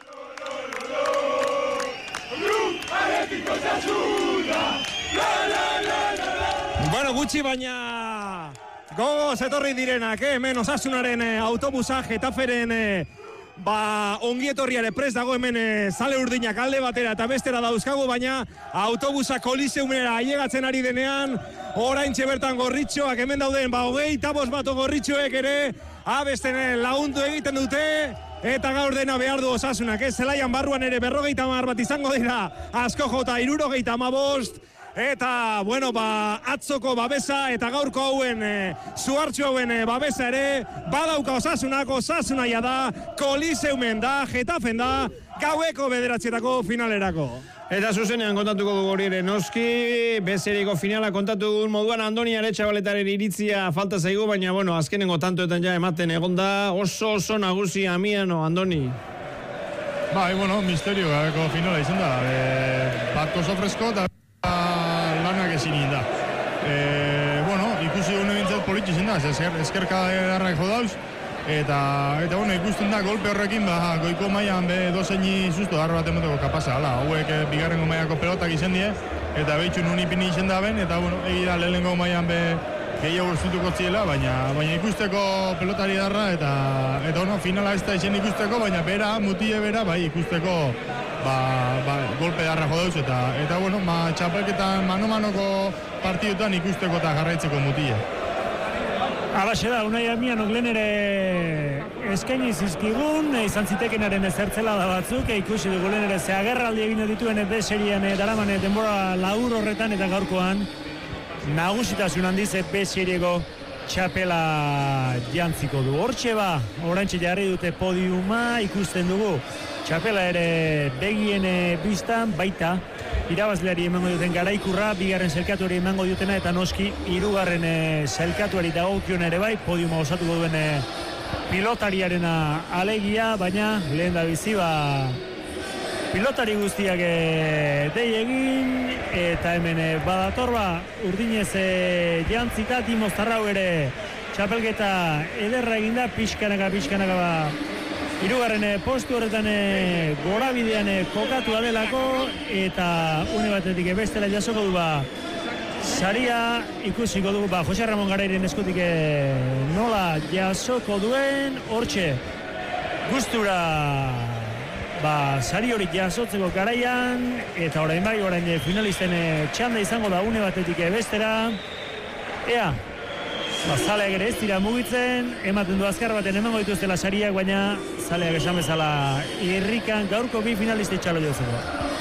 Bueno, gutxi baina gogoz etorri direnak, eh? Hemen Osasunaren eh, autobusa Getaferen eh, ba, ongietorriare prest dago hemen eh, zale urdinak alde batera eta bestera dauzkagu, baina autobusa Koliseumera ailegatzen ari denean, oraintxe bertan gorritxoak hemen dauden, ba, hogei tabos bato gorritxoek ere abesten lagundu egiten dute, eta gaur dena behar du Osasunak, eh? Zelaian barruan ere berrogeita hamar bat izango dira, asko jota hirurogeita hamabost, eta, bueno, ba, atzoko babesa eta gaurko hauen, e, zuhartxo hauen e, babesa ere, badauka Osasunak, Osasunaia da, Koliseumen da, Getafen da, gaueko bederatzietako finalerako. Eta zuzenean kontatuko dugu hori ere noski, bezeriko finala kontatu dugun moduan Andoni Aretxabaletaren iritzia falta zaigu, baina, bueno, azkenengo tantoetan ja ematen egonda, oso oso nagusi Amiano, Andoni. Bai, bueno, misterio gabeko finala izan da, e, bat oso fresko eta lanak ezin da. E, bueno, ikusi gune bintzat politxe izan da, esker, eskerka darrak jodauz, eta, eta bueno, ikusten da golpe horrekin, ba, goiko maian be dozeini susto darra bat emoteko kapasa, hala, hauek e, bigarrengo maiako pelotak izan die, eta behitxu nun ipini izan da ben, eta bueno, egi da lehenengo maian be gehiago urzutuko ziela, baina, baina ikusteko pelotari darra, eta, eta bueno, finala ez da izan ikusteko, baina bera, mutile bera, bai, ikusteko ba, ba, golpe darra jodauz, eta, eta bueno, ma, txapelketan mano-manoko partidutan ikusteko eta jarraitzeko mutile. Alaxe da, Unai Amianok lehen ere eskaini zizkigun, izan zitekenaren ezertzela da batzuk, ikusi dugu lehen ere ze agerraldi egin dituen B-serien daraman denbora laur horretan eta gaurkoan nagusitasun handiz B-serieko txapela jantziko du. Hortxe ba, orantxe jarri dute podiuma, ikusten dugu txapela ere begien biztan baita, irabazleari emango duten garaikurra, bigarren zelkatuari emango dutena, eta noski hirugarren zelkatuari dagokion ere bai, podiuma osatuko duen e, pilotariarena alegia, baina lehen da bizi ba pilotari guztiak e, dei egin, eta hemen e, badator ba, urdinez e, jantzita, Timoztarrau ere txapelketa ederra eginda, pixkanaka, pixkanaka ba, hirugarren postu horretan e, gorabidean e, kokatu adelako, eta une batetik bestela jasoko du ba, saria ikusiko dugu ba, Jose Ramon Garairen eskutik e, nola jasoko duen, hortxe gustura ba, sari hori jasotzeko garaian, eta orain bai, orain finalisten e, txanda izango da une batetik e, bestera, ea, ba, zaleak ere ez dira mugitzen, ematen du azkar baten emango dituztela sariak, baina zaleak esan bezala irrikan gaurko bi finaliste txalo jozeko.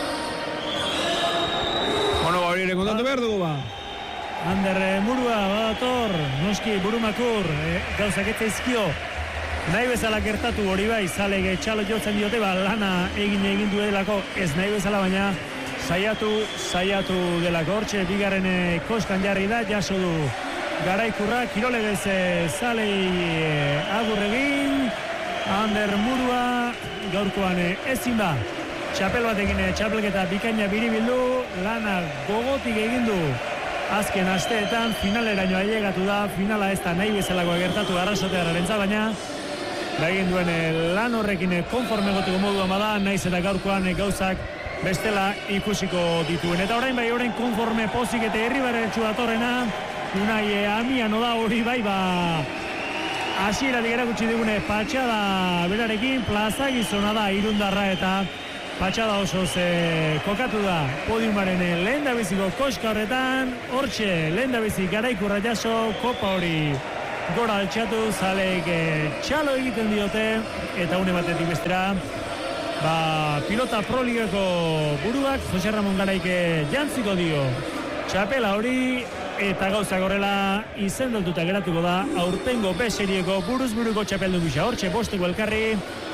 Bueno, ba, hori ere kontatu behar dugu ba. Ander Murua, badator, noski burumakur, e, gauzak ez zaizkio, nahi bezala gertatu hori bai, zaleak txalo jotzen diote, ba, lana egin egin duelako, ez nahi bezala, baina saiatu, saiatu delako hortxe, bigarren koskan jarri da, jaso du garaikurra, kirolegez zalei agurregin, Ander Murua, gaurkoan ezin da, txapel batekin txapelketa bikaina biribildu, lana gogotik egin du, azken asteetan finaleraino ailegatu da, finala ez da nahi bezalakoa gertatu Arrasatearrarentzat, baina egin duen lan horrekin konforme gotiko moduan bada, naiz eta gaurkoan gauzak bestela ikusiko dituen. Eta orain bai, orain konforme pozik eta herribarretxu datorrena, Unai Amiano da hori bai, ba hasieratik erakutsi digune patxada berarekin, plaza gizona da irundarra eta patxada oso ze kokatu da podiumaren lehen da biziko koska horretan, hortxe lehen da bizik garaikurra jaso, kopa hori gora altxatu, zaleek txalo egiten diote, eta une batetik bestera, ba, pilota proligako buruak, Jose Ramon Garaike jantziko dio txapela hori, eta gauzak horrela izendotuta geratuko da, aurtengo B serieko buruz buruko txapeldun gisa, hortxe bosteko elkarri,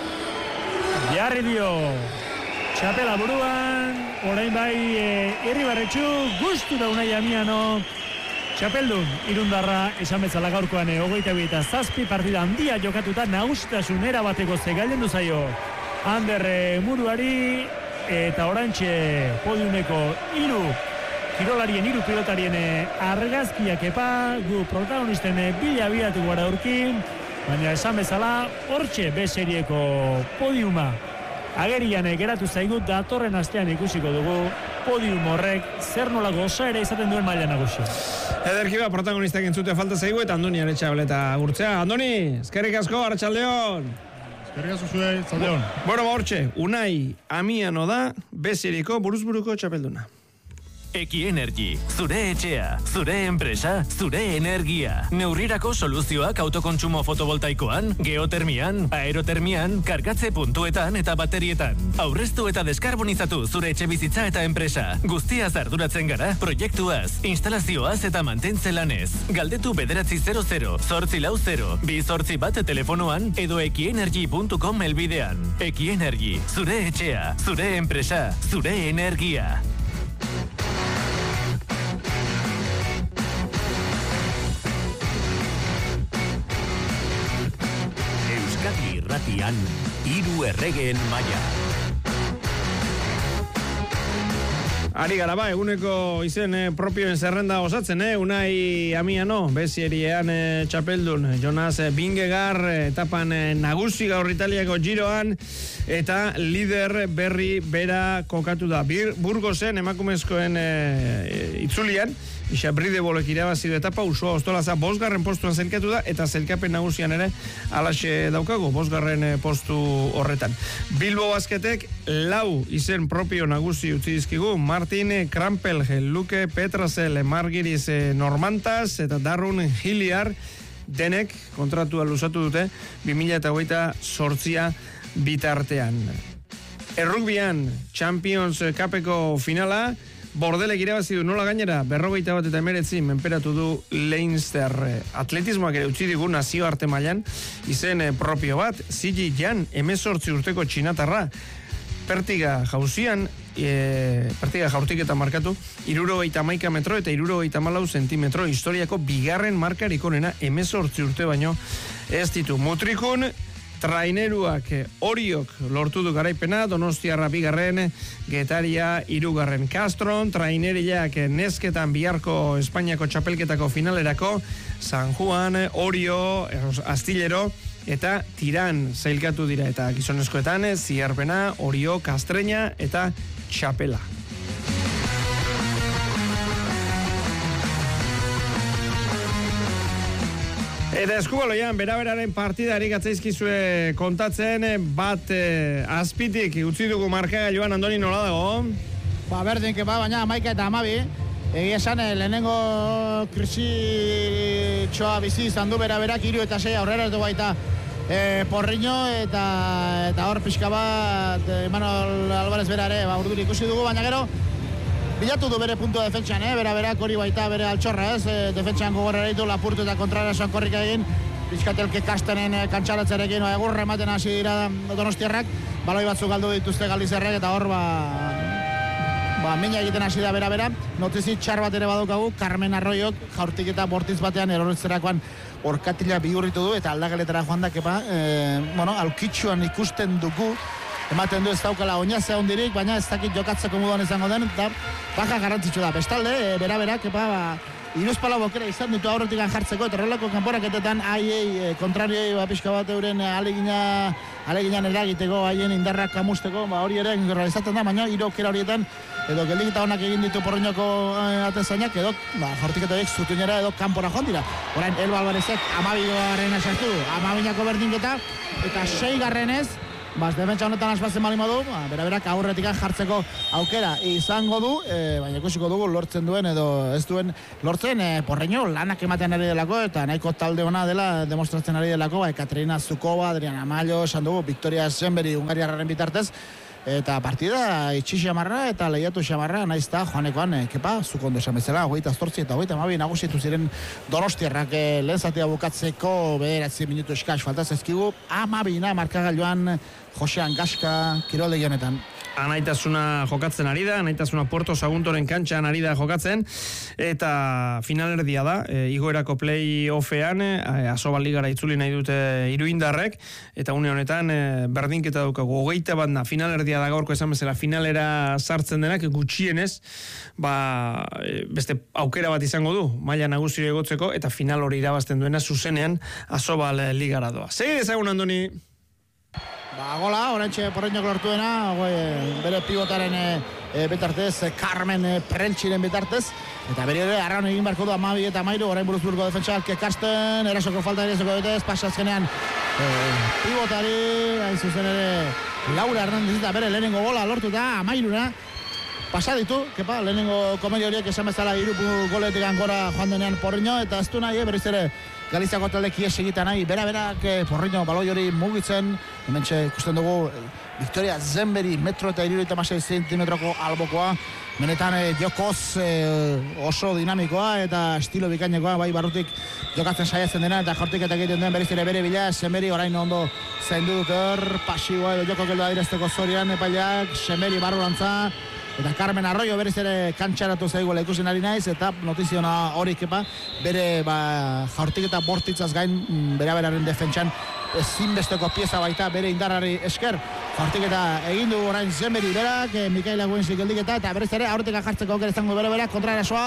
jarri dio txapela buruan, orain bai Irribarretxu, gustu da Unai Amiano, txapeldun, irundarra, esan betzala gaurkoan hogeita bi eta zazpi partida handia jokatuta nagusitasun erabateko zegailen duzaio Ander Muruari, eta orantxe podiumeko hiru kirolarien, hiru pilotarien argazkiak epa, gu protagonisten bila bilatu gara urkin, baina esan bezala hortxe B serieko podiuma agerian geratu zaigu, datorren astean ikusiko dugu podium horrek zer nolako osaera izaten duen maila nagusia. Ederki ba, protagonistak entzute falta zaigu eta Andoni Aretxabaleta gurtzea. Andoni, eskerrik asko, Arratsaldeon. Eskerrik asko zure, Arratsaldeon. Bueno, ba, hortxe, Unai Amiano da, B serieko buruzburuko txapelduna. Eki Energy, zure etxea, zure enpresa, zure energia. Neurrirako soluzioak autokontsumo fotovoltaikoan, geotermian, aerotermian, kargatze puntuetan eta baterietan. Aurreztu eta deskarbonizatu zure etxe bizitza eta enpresa. Guztiaz arduratzen gara, proiektuaz, instalazioaz eta mantentze lanez. Galdetu bederatzi zero zero, zortzi lau zero, bi zortzi bat telefonoan edo ekienergy puntu com elbidean. Eki Energy, zure etxea, zure enpresa, zure energia. Irratian, hiru erregeen maila. Ari gara ba, eguneko izen eh, propioen zerrenda osatzen, eh? Unai Amiano, bezieriean eh, txapeldun, Jonas Vingegaard, etapan eh, nagusi gaur Italiako giroan, eta lider berri bera kokatu da. Bir, Burgosen emakumezkoen eh, itzulian, Isa Bridebolek irabazi du etapa, Usua Ostolaza bosgarren postuan zelkatu da, eta zelkapen nagusian ere alaxe daukago, bosgarren postu horretan. Bilbo Basketek lau izen propio nagusi utzi dizkigu, Martin Krampelge, Luke Petrasel, Margiris Normantas, eta Darrun Hilliard, denek kontratua luzatu dute, bi mila hogeita zortzia bitartean. Errugbian, Champions Cupeko finala, Bordelek irabazi du nola gainera, berrogeita bat eta emeretzi menperatu du Leinster. Atletismoak ere utzi digu nazio arte mailan izen propio bat, Zigi Jan, emezortzi urteko txinatarra, pertiga jauzian, e, pertiga jaurtik eta markatu, irurogeita hamaika metro eta irurogeita hamalau zentimetro, historiako bigarren markarik onena, emezortzi urte baino ez ditu. Mutrikun, traineruak Oriok lortu du garaipena, Donostiarra bigarren, Getaria hirugarren. Castron, traineriak nesketan biharko Espainiako txapelketako finalerako, San Juan, Orio, Astillero, eta Tiran zailkatu dira, eta gizonezkoetan, Ziarpena, Orio, Kastreña, eta Txapela. Eta eskubaloian, beraberaren partidari gatzaizkizue kontatzen, bat eh, azpitik utzi dugu markagailuan, Andoni, nola dago? Ba, berdin, ba, baina amaika eta amabi, egia esan, lehenengo krisi txoa bizi izan du beraberak, hiru eta sei aurrera du baita e, porriño, eta eta hor pixka bat, Manuel Alvarez berare, ba, urduri ikusi dugu, baina gero, bilatu du bere puntua defentsan, eh? Bera berak hori baita bere altxorra, ez? E, defentsan gogorra ditu lapurtu eta kontrarasoan korrik egin, bizkatelke kastenen e, kantxaratzarekin, ba, egurra ematen hasi dira Donostiarrak, baloi batzuk galdu dituzte Galizerrek, eta hor, ba, ba, mina egiten hasi da bera-bera, notizi txar bat ere badaukagu, Carmen Arroyok jaurtik eta bortiz batean erortzerakoan orkatila bihurritu du, eta aldagaletara joan da, kepa, e, bueno, aulkitxuan ikusten dugu, ematen du ez daukala oinazea hondirik, baina ez dakit jokatzeko moduan izango den, eta baja garrantzitsu da. Bestalde, e, bera-bera, kepa, ba, iruzpala bokera izan ditu aurretik jartzeko, eta horrelako kanporaketetan aiei, e, kontrarioi, ba, pixka bat euren alegina, aleginan eragiteko, haien indarrak kamusteko, ba, hori ere realizatzen da, baina hiru aukera horietan, edo geldiketa honak egin ditu Porriñoko e, atezainak, edo, ba, jortiketa horiek zutuinera edo kanpora joan dira. Orain, Elba Alvarezek amabigarrena sartu, amabinako berdinketa, eta seigarrenez, Baz, defentsa honetan aspatzen bali modu, ba, bera-berak aurretik jartzeko aukera izango du, e, baina ikusiko dugu lortzen duen edo ez duen lortzen, e, Porriño lanak ematen ari delako, eta nahiko talde ona dela demostratzen ari delako, ba, Katerina Zukova, Adriana Amallo, esan dugu, Victoria Zenberi Hungariarraren bitartez, eta partida itxi xamarra eta lehiatu xamarra, naiz eta joanekoan, e, kepa, zukondo esan bezala, hogeita aztortzi eta hogeita amabi nagusitu ziren Donostiarrak e, lehen zatea bukatzeko bederatzi minutu eskaz faltaz ezkigu, amabina markagailuan Jose Angaska kirolde honetan. Anaitasuna jokatzen ari da, anaitasuna Puerto Saguntoren kantxan ari da jokatzen, eta finalerdia da, e, igoerako play-offean, e, Asobal Ligara itzuli nahi dute iruindarrek, eta une honetan e, berdinketa daukagu, hogeita bat da, finalerdia da gaurko esan bezala, finalera sartzen denak, gutxienez, ba, e, beste aukera bat izango du, maila nagusio egotzeko, eta final hori irabazten duena zuzenean Asobal Ligara doa. Segi dezagun, Andoni. Ba, gola, orantxe Porriñok lortu dena, bere pivotaren e, betartez, Carmen e, Prentxiren betartez, eta bere ere arraun egin barko du amabi eta amairu, orain Buruzburgo defentsak Karsten, erasoko falta ere zoko betez, pasazkenean e, pivotari, hain zuzen ere, Laura Hernández eta bere lehenengo gola lortu da, amairuna, pasa ditu, kepa, lehenengo komedi horiek esan bezala irupu goletik gora joan denean Porriño, eta ez du nahi, berriz ere, Galiziako talde kies egiten nahi, bera-berak Porriño baloi hori mugitzen, hementxe ikusten dugu Victoria Zenberi metro eta hirurogeita hamasei zentimetroko albokoa, benetan eh, jokoz eh, oso dinamikoa eta estilo bikainekoa, bai barrutik jokatzen saiatzen dena eta jortik eta egiten den berriz ere bere bila, Zenberi orain ondo zaindu dut hor, pasiboa edo joko gelda direzteko zorian epaileak, Zenberi barrurantza, eta Carmen Arroyo berriz ere kantxaratu zaiguela ikusen ari naiz, eta notiziona hori kepa, bere ba, jaurtik eta bortitzaz gain bera-beraren defentsan ezinbesteko pieza baita bere indarrari esker. Jaurtik eta egin du orain Zenberi berak, eh, Mikaela Guenzik geldiketa, eta berriz ere aurretik jartzeko aukera izango bere-berak kontra erasoa.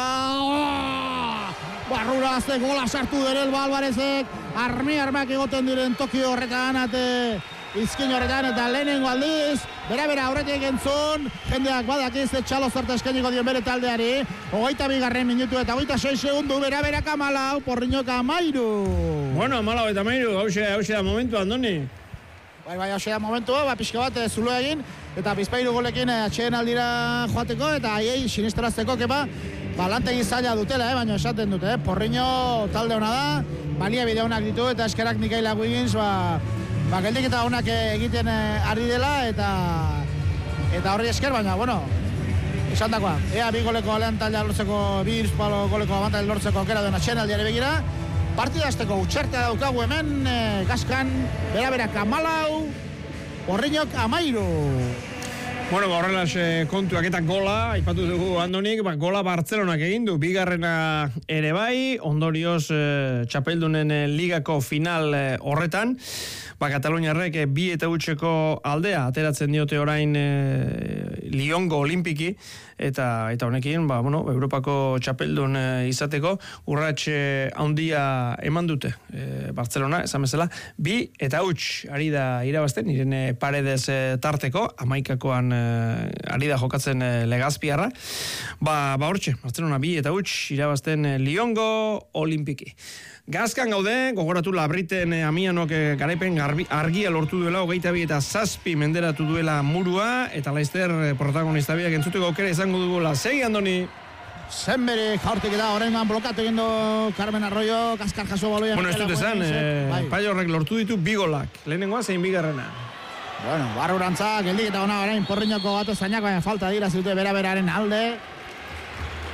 Barrura azte gola sartu dere Elba Alvarezek, armi-armak egoten diren Tokio horretan, ate izkin horretan, eta lehenengo aldiz, bera-bera aurretik entzun, jendeak badakiz txalo zarta eskainiko dion bere taldeari, hogeita bigarren minutu eta hogeita sei segundu, bera-berak amalau, Porriñok amairu. Bueno, amalau eta amairu, hause da momentu, Andoni. Bai, bai, hause da momentu, ba, pixka bat zulo egin, eta bizpairu golekin atxeen aldira joateko, eta haiei sinisterazteko, kepa, ba, lantegi zaila dutela, eh, baina esaten dute, eh, Porriño talde hona da, balia bide honak ditu, eta eskerak Mikaela Wiggins, ba, Ba, geldik eta honak egiten ari dela, eta eta horri esker, baina, bueno, esan dakoa, ea bi goleko alean taldea lortzeko, bi iruzpalo goleko abantail lortzeko aukera duen atxen aldiare begira, partida azteko utxertea daukagu hemen, e, Gaskan, bera-berak amalau, Porriñok amairu. Bueno, ba, horrelaz kontuak eta gola, aipatu dugu Andonik, ba, gola Bartzelonak egin du, bigarrena ere bai, ondorioz e, txapeldunen e, ligako final e, horretan, ba, Kataluniarrek e, bi eta utxeko aldea, ateratzen diote orain e, Liongo Olimpiki, eta eta honekin, ba, bueno, Europako txapeldun e, izateko, urratxe handia eman dute, e, Bartzelona, esan bezala, bi eta utx, ari da irabazten, Irene Paredes e, tarteko, amaikakoan ari da jokatzen e, Legazpiarra, ba, ba hortxe, Bartzelona bi eta utx irabazten e, Liongo Olimpiki. Gaskan gaude, gogoratu Labriten e, Amianok e, garaipen garbi, argia lortu duela, hogeita bi eta zazpi menderatu duela Murua, eta Laizter e, protagonista biak entzuteko aukera izango dugula. Segi, Andoni. Zenberi jaurtik eta horrein blokatu egin du Carmen Arroyo, Gaskar jaso baloian. Bueno, ez dut esan, e, Paio horrek lortu ditu bigolak, lehenengoa zein bigarrena. Bueno, barrurantza, geldik eta ona orain Porriñoko gato zainak, baina falta dira zute bera-beraren alde.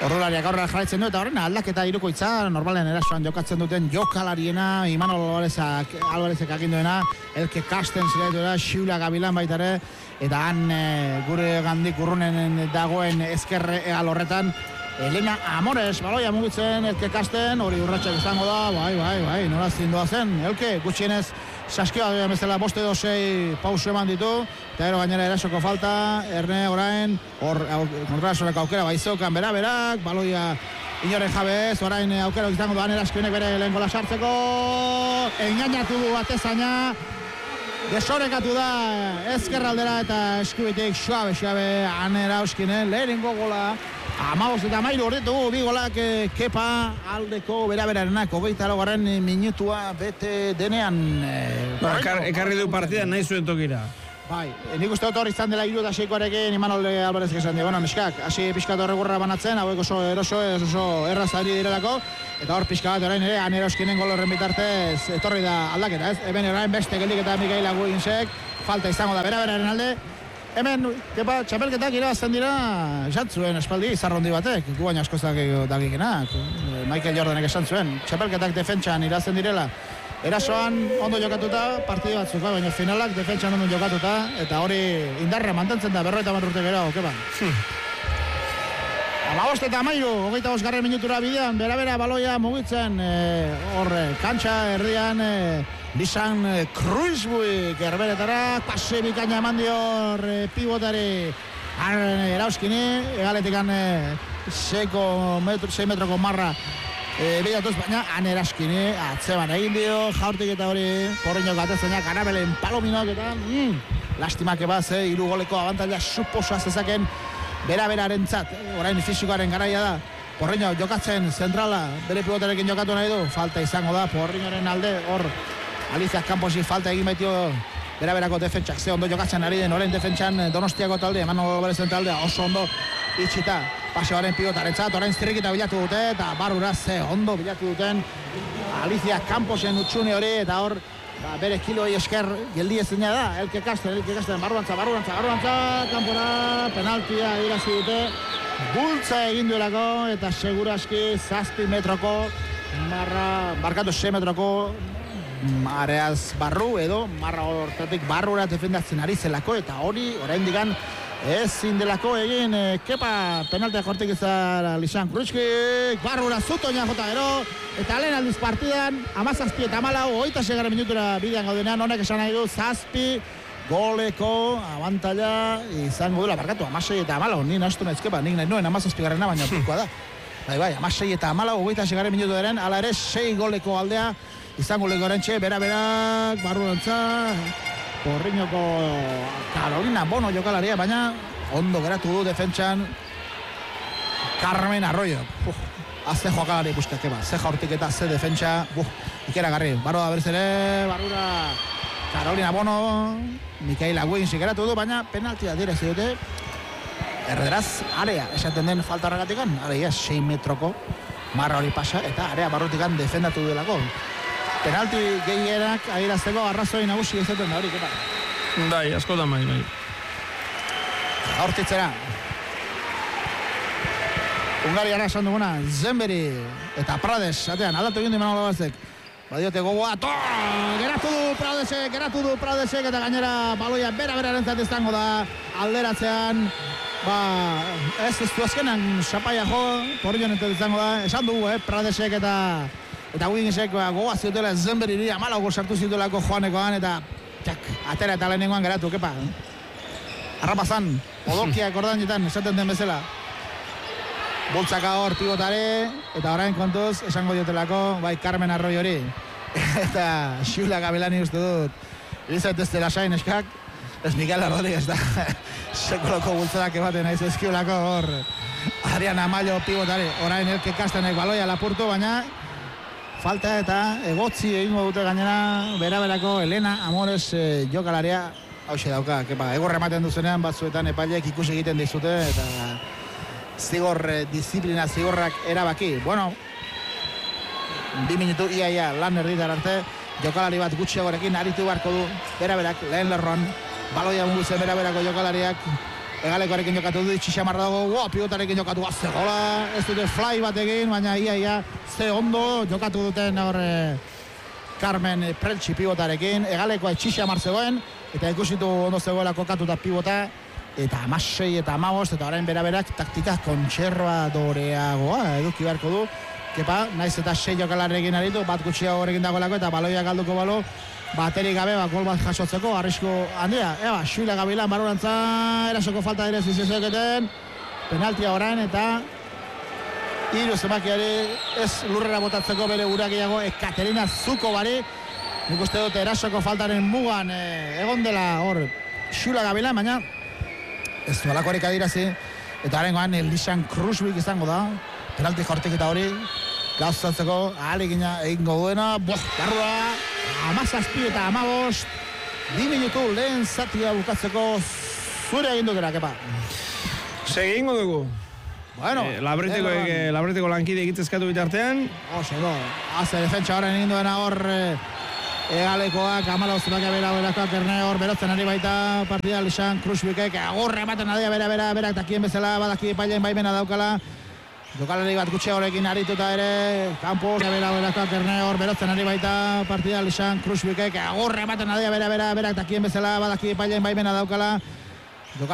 Ordulariak aurrera jarraitzen du, eta horren aldaketa hirukoitza, normalen erasoan jokatzen duten jokalariena, Imanol Alvarezak, Alvarezek aginduena, Elke Kasten ziletuera, Xiula Gabilan baitare, eta han e, gure gandik urrunen dagoen ezkerre egal horretan, Elena Amores, baloia mugitzen, Elke Kasten, hori urratxak izango da, bai, bai, bai, nola zindoa zen, Elke, gutxienez, saskioa duen bezala boste dozei pausu eman ditu, eta ero gainera erasoko falta, Erne orain, hor kontrasoreko aukera baizokan bera berak, baloia inoren jabez, orain aukera izango duan eraskionek bere lehen gola sartzeko, engainatu du atezaina, desorekatu da ezkerraldera eta eskubitik suabe, suabe, anera euskinen, lehenengo gola, Amaboz eta mairu horretu, bi golak e, Kepa aldeko bera-berarenak, hogeita laugarren minutua bete denean. E, ba, ekar, ekarri du partida nahi zuen tokira. Bai, e, nik uste dut hor izan dela hiru eta seikoarekin Imanol Alvarezek esan dio, bueno, neskak, hasi pixka horre gurra banatzen, hauek oso eroso, oso erraz ari direlako, eta hor pixka bat orain ere, anera euskinen gol horren bitartez, etorri da aldaketa, ez? Hemen orain beste geldik eta Mikaela Guinsek, falta izango da bera-beraren alde. Hemen, kepa, txapelketak irabazten dira, jantzuen espaldi, zarrondi batek, gu baina asko dakikenak, Michael Jordanek esan zuen, txapelketak defentsan irabazten direla, erasoan ondo jokatuta, partide batzuk, baina finalak defentsan ondo jokatuta, eta hori indarra mantentzen da, berroita bat urte gero, kepa. Amabost eta amairu, hogeita bosgarren minutura bidean, bera-bera baloia mugitzen, hor, e, kantxa erdian, e, Lisan Kruizbuik erberetara, pase bikaina eman dior e, pivotari Erauskini, egaletikan seko metro, sei metroko marra e, bilatuz, baina han Erauskini atzeban egin dio, jaurtik eta hori porriñok atezainak, Anabelen Palominok eta mm, lastimak ebaz, e, hiru goleko abantaila suposa zezaken bera-beraren tzat, orain fizikoaren garaia da. Porriño jokatzen zentrala, bere pivotarekin jokatu nahi du, falta izango da, Porriñoren alde, hor Alicia Camposi falta egin baitio bera-berako defentsak, ze ondo jokatzen ari den, orain defentsan Donostiako talde, Imanol Alvarezen taldea oso ondo itxita, paseoaren pivotarentzat, orain zirrikita bilatu dute, eta barrura ze ondo bilatu duten Alicia Camposen utxune hori, eta hor ba, bere kiloi esker geldi ezina da, Elke Kasten, Elke Kasten, barruantza, barruantza, barruantza, kanpora, penaltia irazi dute, bultza egin duelako, eta seguraski zazpi metroko, marra, barkatu sei metroko, areaz barru edo marra hortatik barrura defendatzen ari zelako, eta hori orain digan ezin delako egin e, kepa penaltea jortik izan Lisan Kruizbuik, barrura zutoina jota gero, eta lehen aldiz partidan amazazpi eta amalau, oita segarren minutura bidean gaudenean, honek esan nahi du zazpi goleko abantaila izango duela, barkatu, amasei eta amalau, ni nastu naizkepa, nik nahi nuen amazazpi garrena, baina pikoa da. Bai, bai, amasei eta amalau, oita segarren minutu daren, ala ere sei goleko aldea izango lego erantxe, bera-berak, barruantza, Porriñoko Carolina Bono jokalaria, baina ondo geratu du defentsan Carmen Arroyo. Uf, azte jokalari buskake ba, ze jaurtik eta ze defentsa, uf, ikeragarri. Barro da berz ere, barrura Carolina Bono, Mikaela Guins geratu du, baina penaltia direzi dute. Erderaz, area, esaten den falta horregatikan, area, sei metroko marra hori pasa, eta area barrutikan defendatu duelako. Penalti gehienak adierazteko arrazoi nagusi izaten da hori, kepa. Bai, asko da mai, bai. Hortitzera. Hungariara esan duguna, Zenberi eta Prades, atean, aldatu egin du Imanol Alvarezek. Badiote gogoa, to! Geratu du Pradesek, geratu du Pradesek, eta gainera baloia bera-bera erantzat izango da alderatzean. Ba, ez ez du azkenan, Sapaia jo, Porriñon entzat izango da, esan dugu, eh, Pradesek eta eta Winsek ba, gogoa ziutela Zenberiri amalago sartu ziutelako joanekoan, eta txak, atera eta lehenengoan geratu, kepa. Arrapazan, odokiak ordanetan, esaten den bezala. Bultzaka hor pivotare, eta orain kontuz, esango diotelako, bai, Carmen Arroyo hori. Eta Xiula Gabilani uste dut, izat ez dela sain eskak, ez Miguel Rodríguez da, sekoloko bultzadak ebaten aizu eskiulako hor. Adriana Amallo pivotare, orain Elke Kastenek baloia lapurtu, baina falta eta egotzi egingo dute gainera bera-berako Elena Amores e, jokalaria hauxe dauka, kepa, egorra ematen duzenean batzuetan epaileek ikusi egiten dizute eta zigor, e, disiplina zigorrak erabaki. Bueno, bi minutu iaia lan erditar arte, jokalari bat gutxiagorekin aritu beharko du bera-berak lehen lerroan, baloia muguzen bera-berako jokalariak, Egalekoarekin jokatu du, Txixamar dago, wow, pivotarekin jokatu, ze gola, ez dute fly bat egin, baina ia, ia, ze ondo jokatu duten hor e, Carmen Preltsi pivotarekin, Egalekoa Txixamar zegoen, eta ikusitu ondo zegoela kokatuta pivota, eta amasei eta amabost, eta orain bera-berak taktika kontserbadoreagoa eduki beharko du, kepa, naiz eta sei jokalarekin aritu, bat gutxiago horrekin dagoelako, eta baloia galduko balo, baterik gabe, ba, gol bat jasotzeko, arrisko handia, eba, Xuila Gabilan, barurantza, erasoko falta ere zizizeketen, penaltia orain, eta hiru zemakiari ez lurrera botatzeko bere urakiago, Ekaterina Zuko bari, nik uste dut erasoko faltaren mugan e, egon dela hor Xuila Gabilan, baina ez du alakoarik adirazi, eta harengoan Elisan Krusbik izango da, penalti jortik eta hori, gauzatzeko, ahalegina egingo duena, boh, garrua, amazazpi eta amabost, bi minutu lehen zatia bukatzeko zure egin dutera, kepa. Segingo dugu. Bueno, eh, labreteko, eh, labreteko lankide egitezkatu bitartean. Oso, no, haze defentsa horren egin duena hor eh, egalekoak, amala ozibaka bera berakoak erne hor berotzen ari baita partida Lisan Krusbikek, agurre ematen adia bera bera berak dakien bezala, badaki pailen baimena daukala. Jokalari bat gutxe horrekin arituta ere, kanpo, bera berakoak erne hor berotzen ari baita partida Lisan Krusbikek, agurre ematen adia bera bera berak dakien bezala, badaki pailen baimena daukala.